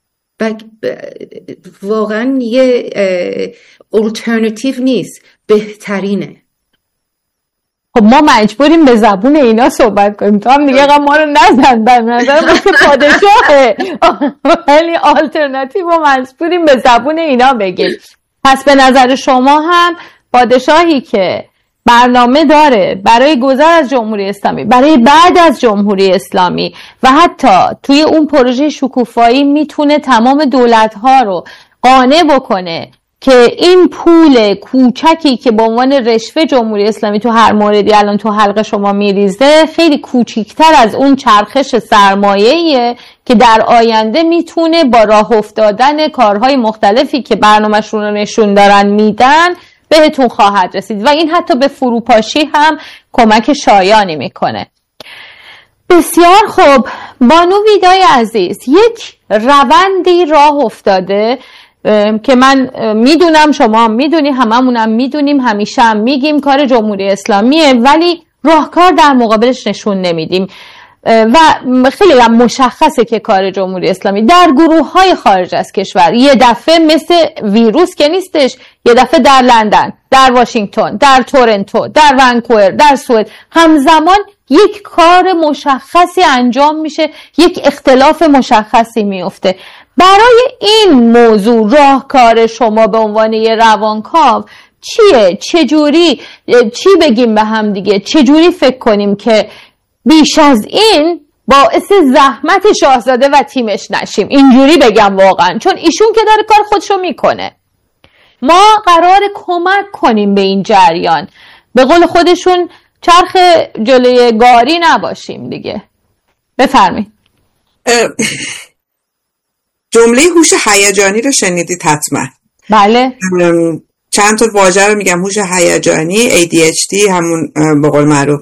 واقعا یه الٹرناتیو نیست، بهترینه. خب ما مجبوریم به زبون اینا صحبت کنیم. تو هم دیگه ما رو نزن، به نظر مثل پادشاهه، ولی آلترناتیو رو مجبوریم به زبون اینا بگیم. پس به نظر شما هم پادشاهی که برنامه داره برای گذر از جمهوری اسلامی، برای بعد از جمهوری اسلامی و حتی توی اون پروژه شکوفایی میتونه تمام دولت‌ها رو قانع بکنه که این پول کوچکی که به عنوان رشوه جمهوری اسلامی تو هر موردی الان تو حلق شما میریزه خیلی کوچیکتر از اون چرخش سرمایه‌ایه که در آینده میتونه با راه افتادن کارهای مختلفی که برنامه‌شون رو نشون دارن میدن بهتون خواهد رسید و این حتی به فروپاشی هم کمک شایانی میکنه. بسیار خوب بانو ویدای عزیز، یک روندی راه افتاده که من میدونم شما هم میدونی، هممونم میدونیم، همیشه هم میگیم کار جمهوری اسلامیه، ولی راهکار در مقابلش نشون نمیدیم و خیلی هم مشخصه که کار جمهوری اسلامی در گروه‌های خارج از کشور یه دفعه مثل ویروس که نیستش، یه دفعه در لندن، در واشنگتن، در تورنتو، در ونکوور، در سوئد همزمان یک کار مشخصی انجام میشه، یک اختلاف مشخصی میفته. برای این موضوع راهکار شما به عنوان یه روانکاو چیه؟ چجوری چی بگیم به هم دیگه؟ چجوری فکر کنیم که بیش از این باعث زحمت شاهزاده و تیمش نشیم؟ اینجوری بگم واقعا، چون ایشون که داره کار خودشو میکنه، ما قرار کمک کنیم به این جریان، به قول خودشون چرخ جلوی گاری نباشیم دیگه. بفرمایید. جمله هوش هیجانی رو شنیدید حتما؟ بله. چند تا واژه رو میگم: هوش هیجانی، ADHD، همون به قول معروف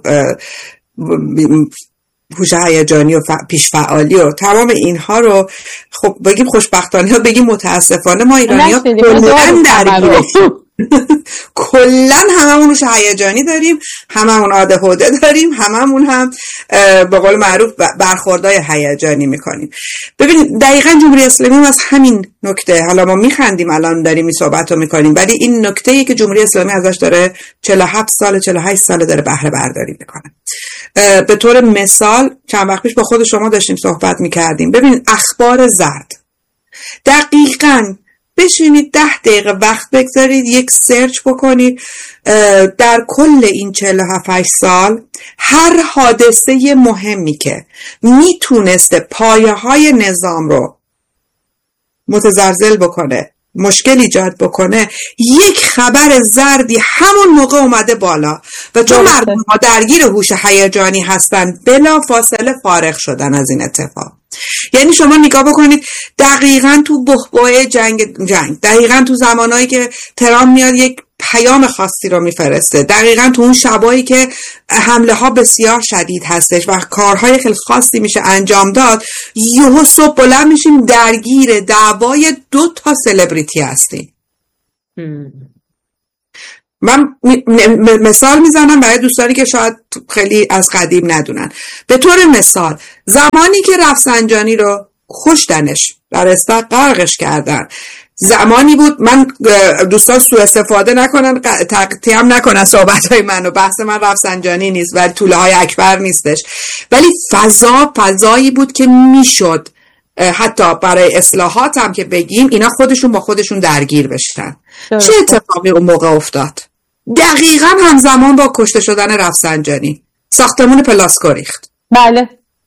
هوش هیجانی و پیش فعالی و تمام اینها رو خب بگیم خوشبختانه یا بگیم متاسفانه ما ایرانی‌ها کلاً درگیریم. کلن هممون روش هیجانی داریم، هممون آدهوده داریم، هممون هم به قول معروف برخوردای هیجانی میکنیم. ببین دقیقاً جمهوری اسلامی از همین نکته، حالا ما میخندیم الان داریم این صحبت رو میکنیم، ولی این نکته‌ای که جمهوری اسلامی ازش داره 47 سال 48 سال داره بهره برداری میکنه. به طور مثال چند وقت پیش با خود شما داشتیم صحبت میکردیم، ببین اخبار زرد، دقیقاً بشینید 10 دقیقه وقت بگذارید یک سرچ بکنید در کل این 47 سال هر حادثه مهمی که میتونسته پایه های نظام رو متزلزل بکنه، مشکل ایجاد بکنه، یک خبر زردی همون موقع اومده بالا و چون مردم ها درگیر هوش هیجانی هستن بلا فاصله فارغ شدن از این اتفاق. یعنی شما نگاه بکنید دقیقاً تو بحبوحه جنگ دقیقاً تو زمانایی که ترامپ میاد یک پیام خاصی رو میفرسته، دقیقاً تو اون شبایی که حمله ها بسیار شدید هستش و کارهای خیلی خاصی میشه انجام داد، یهو صبح بلند میشیم درگیر دعوای 2 سلبریتی هستیم. من مثال میزنم برای دوستانی که شاید خیلی از قدیم ندونن. به طور مثال زمانی که رفسنجانی رو کشتنش، در استاد غرقش کردن، زمانی بود، من دوستان سوء استفاده نکنن، تقطیم نکنن صحبت‌های منو، بحث من رفسنجانی نیست و توله های اکبر نیستش، ولی فضایی بود که میشد حتی برای اصلاحات هم که بگیم اینا خودشون با خودشون درگیر بشن. چه اتفاقی اون موقع افتاد؟ دقیقاً همزمان با کشته شدن رفسنجانی ساختمون پلاسکو ریخت. بله،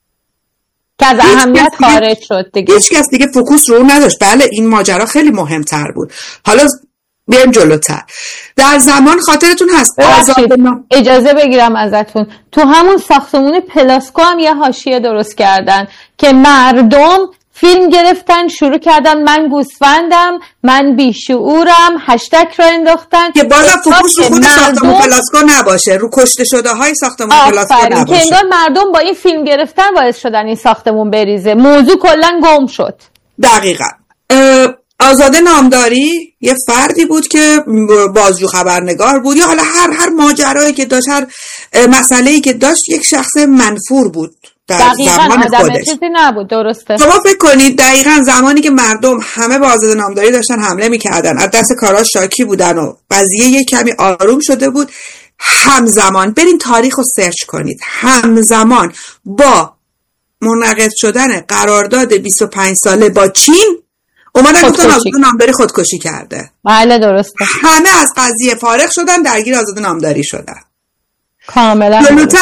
که از اهمیت خارج شد دیگه. هیچ کس دیگه فوکوس رو نداشت. بله این ماجرا خیلی مهمتر بود. حالا بیایم جلوتر. در زمان خاطرتون هست اجازه بگیرم ازتون، تو همون ساختمون پلاسکو هم یه حاشیه درست کردن که مردم فیلم گرفتن شروع کردن من گوسفندم، من بیشعورم، هشتگ رو انداختن که بازم فوکوس رو خود ساختمون پلاسکو نباشه، رو کشته شده های ساختمون پلاسکو نباشه، که انگار مردم با این فیلم گرفتن باعث شدن این ساختمون بریزه. موضوع کلا گم شد. دقیقاً. آزاده نامداری یه فردی بود که بازجو خبرنگار بود، یا حالا هر ماجرایی که داشت، هر مسئله‌ای که داشت، یک شخص منفور بود در زمان خودش. چیزی نبود. درسته. شما فکر کنید دقیقاً زمانی که مردم همه با آزاده نامداری داشتن حمله میکردن، از دست کاراش شاکی بودن و قضیه یک کمی آروم شده بود، همزمان برین تاریخ رو سرچ کنید، همزمان با منعقد شدن قرارداد 25 ساله با چین اومدن گفتن آزاده نامداری خودکشی کرده. بله درسته. همه از قضیه فارغ شدن، درگیر آزاده نامداری شدن. کاملا.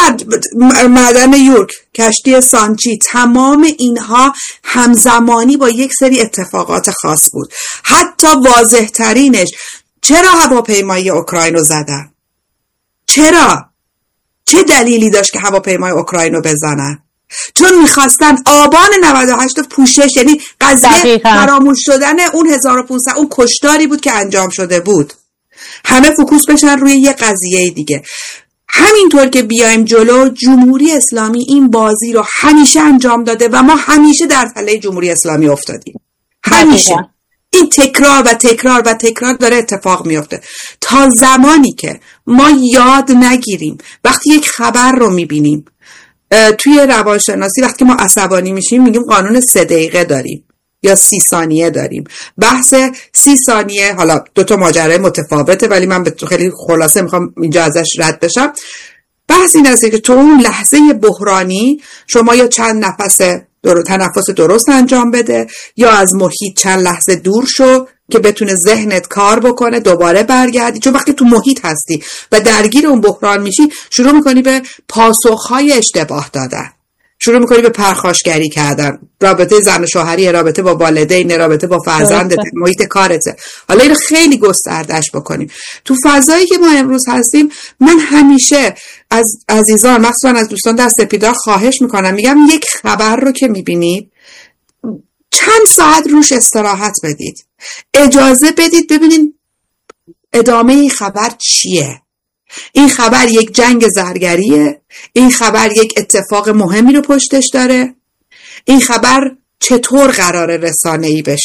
معدن یورک، کشتی سانچی، تمام اینها همزمانی با یک سری اتفاقات خاص بود. حتی واضح ترینش چرا هواپیمای اوکراین رو زدن؟ چرا؟ چه دلیلی داشت که هواپیمای اوکراین رو بزنن؟ چون میخواستن آبان 98 پوشش، یعنی قضیه فراموش شدن اون 1500 اون کشتاری بود که انجام شده بود، همه فوکوس بشن روی یه قضیه دیگه. همینطور که بیایم جلو، جمهوری اسلامی این بازی رو همیشه انجام داده و ما همیشه در تله جمهوری اسلامی افتادیم. همیشه این تکرار و تکرار و تکرار داره اتفاق میفته تا زمانی که ما یاد نگیریم وقتی یک خبر رو میبینیم. توی روانشناسی وقتی ما عصبانی میشیم میگیم قانون 3 دقیقه داریم یا 30 ثانیه داریم. بحث 30 ثانیه، حالا 2 ماجرای متفاوته ولی من به خیلی خلاصه میخوام اینجا ازش رد بشم. بحث این است که تو اون لحظه بحرانی شما یا چند تنفس درست انجام بده، یا از محیط چند لحظه دور شو که بتونه ذهنت کار بکنه، دوباره برگردی. چون وقتی تو محیط هستی و درگیر اون بحران میشی، شروع میکنی به پاسخهای اشتباه دادن، شروع میکنی به پرخاشگری کردن، رابطه زن و شوهری، رابطه با والدین، رابطه با فرزندت، محیط کارته. حالا اینو خیلی گستردش بکنیم. تو فضایی که ما امروز هستیم، من همیشه از عزیزان، مخصوصا از دوستان در سپیدار خواهش میکنم، میگم یک خبر رو که میبینید چند ساعت روش استراحت بدید، اجازه بدید ببینید ادامه این خبر چیه. این خبر یک جنگ زرگریه؟ این خبر یک اتفاق مهمی رو پشتش داره؟ این خبر چطور قراره رسانه‌ای بشه؟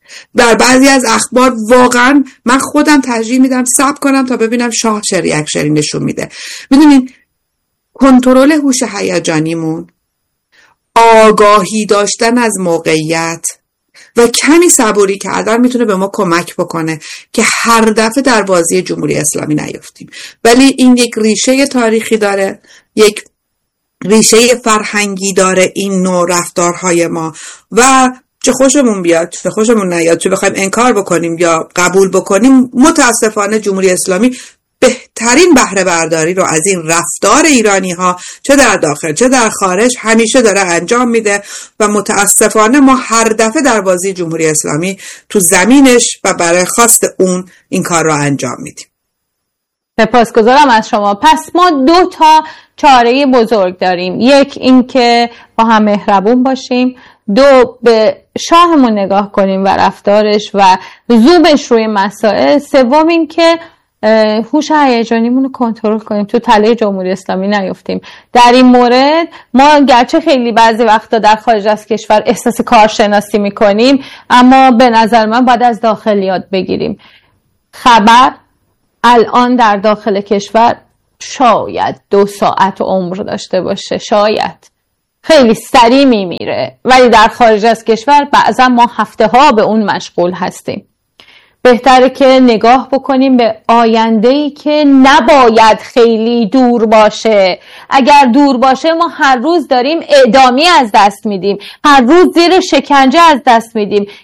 در بعضی از اخبار واقعا من خودم ترجیح میدم صبر کنم تا ببینم شاه چه ریاکشنی نشون میده. میدونین کنترل هوش هیجانیمون، آگاهی داشتن از موقعیت و کمی صبوری کردن میتونه به ما کمک بکنه که هر دفعه در بازی جمهوری اسلامی نیفتیم. ولی این یک ریشه تاریخی داره، یک ریشه فرهنگی داره این نوع رفتارهای ما و چه خوشمون بیاد چه خوشمون نیاد، چه بخوایم انکار بکنیم یا قبول بکنیم، متاسفانه جمهوری اسلامی بهترین بهره برداری رو از این رفتار ایرانی ها چه در داخل چه در خارج همیشه داره انجام میده و متاسفانه ما هر دفعه در بازی جمهوری اسلامی تو زمینش و برای خواست اون این کار رو انجام میدیم. سپاسگزارم از شما. پس ما 2 چاره بزرگ داریم. یک این که با هم مهربون باشیم، 2 به شاهمون نگاه کنیم و رفتارش و زومش روی مسائل، 3 این که هوش هیجانیمون رو کنترل کنیم، تو تله جمهوری اسلامی نیفتیم. در این مورد ما گرچه خیلی بعضی وقتا در خارج از کشور احساس کارشناسی میکنیم، اما به نظر من باید از داخل یاد بگیریم. خبر الان در داخل کشور شاید 2 ساعت عمر داشته باشه، شاید خیلی سریع میمیره، ولی در خارج از کشور بعضا ما هفته ها به اون مشغول هستیم. بهتره که نگاه بکنیم به آینده‌ای که نباید خیلی دور باشه. اگر دور باشه ما هر روز داریم اعدامی از دست میدیم، هر روز زیر شکنجه از دست میدیم.